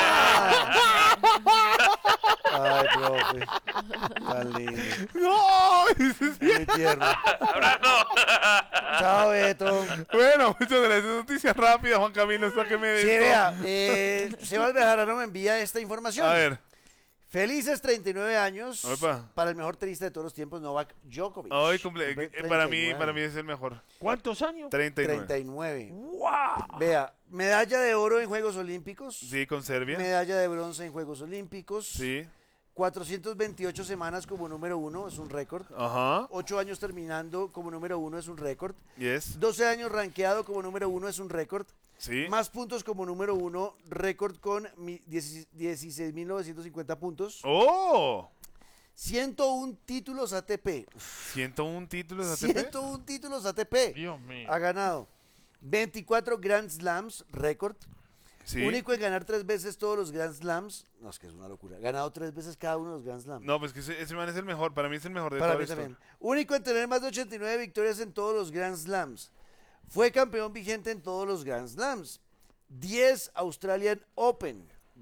Ay, profe. Tan lindo. ¡No! Muy tierno. ¡Abrazo! Chao, Beto. Bueno, muchas gracias. Noticias rápidas, Juan Camilo, sáqueme de Sí, esto. vea, Sebas Bejarano me envía esta información. A ver. Felices 39 años Opa. para el mejor tenista de todos los tiempos, Novak Djokovic. Hoy para mí es el mejor. ¿Cuántos años? 39. ¡Wow! Vea, medalla de oro en Juegos Olímpicos. Sí, con Serbia. Medalla de bronce en Juegos Olímpicos. Sí. 428 semanas como número 1 es un récord. Ajá. 8 años terminando como número 1 es un récord. Yes. 12 años rankeado como número 1 es un récord. Sí. Más puntos como número 1, récord con 16.950 puntos. ¡Oh! 101 títulos ATP. 101 títulos ATP. 101 títulos ATP. Dios mío. Ha ganado 24 Grand Slams, récord. Sí. Único en ganar 3 veces todos los Grand Slams. No, es que es una locura. Ganado 3 veces cada uno de los Grand Slams. No, pues que ese man es el mejor. Para mí es el mejor de Para todo mí esto. también. Único en tener más de 89 victorias en todos los Grand Slams. Fue campeón vigente en todos los Grand Slams. 10 Australian Open.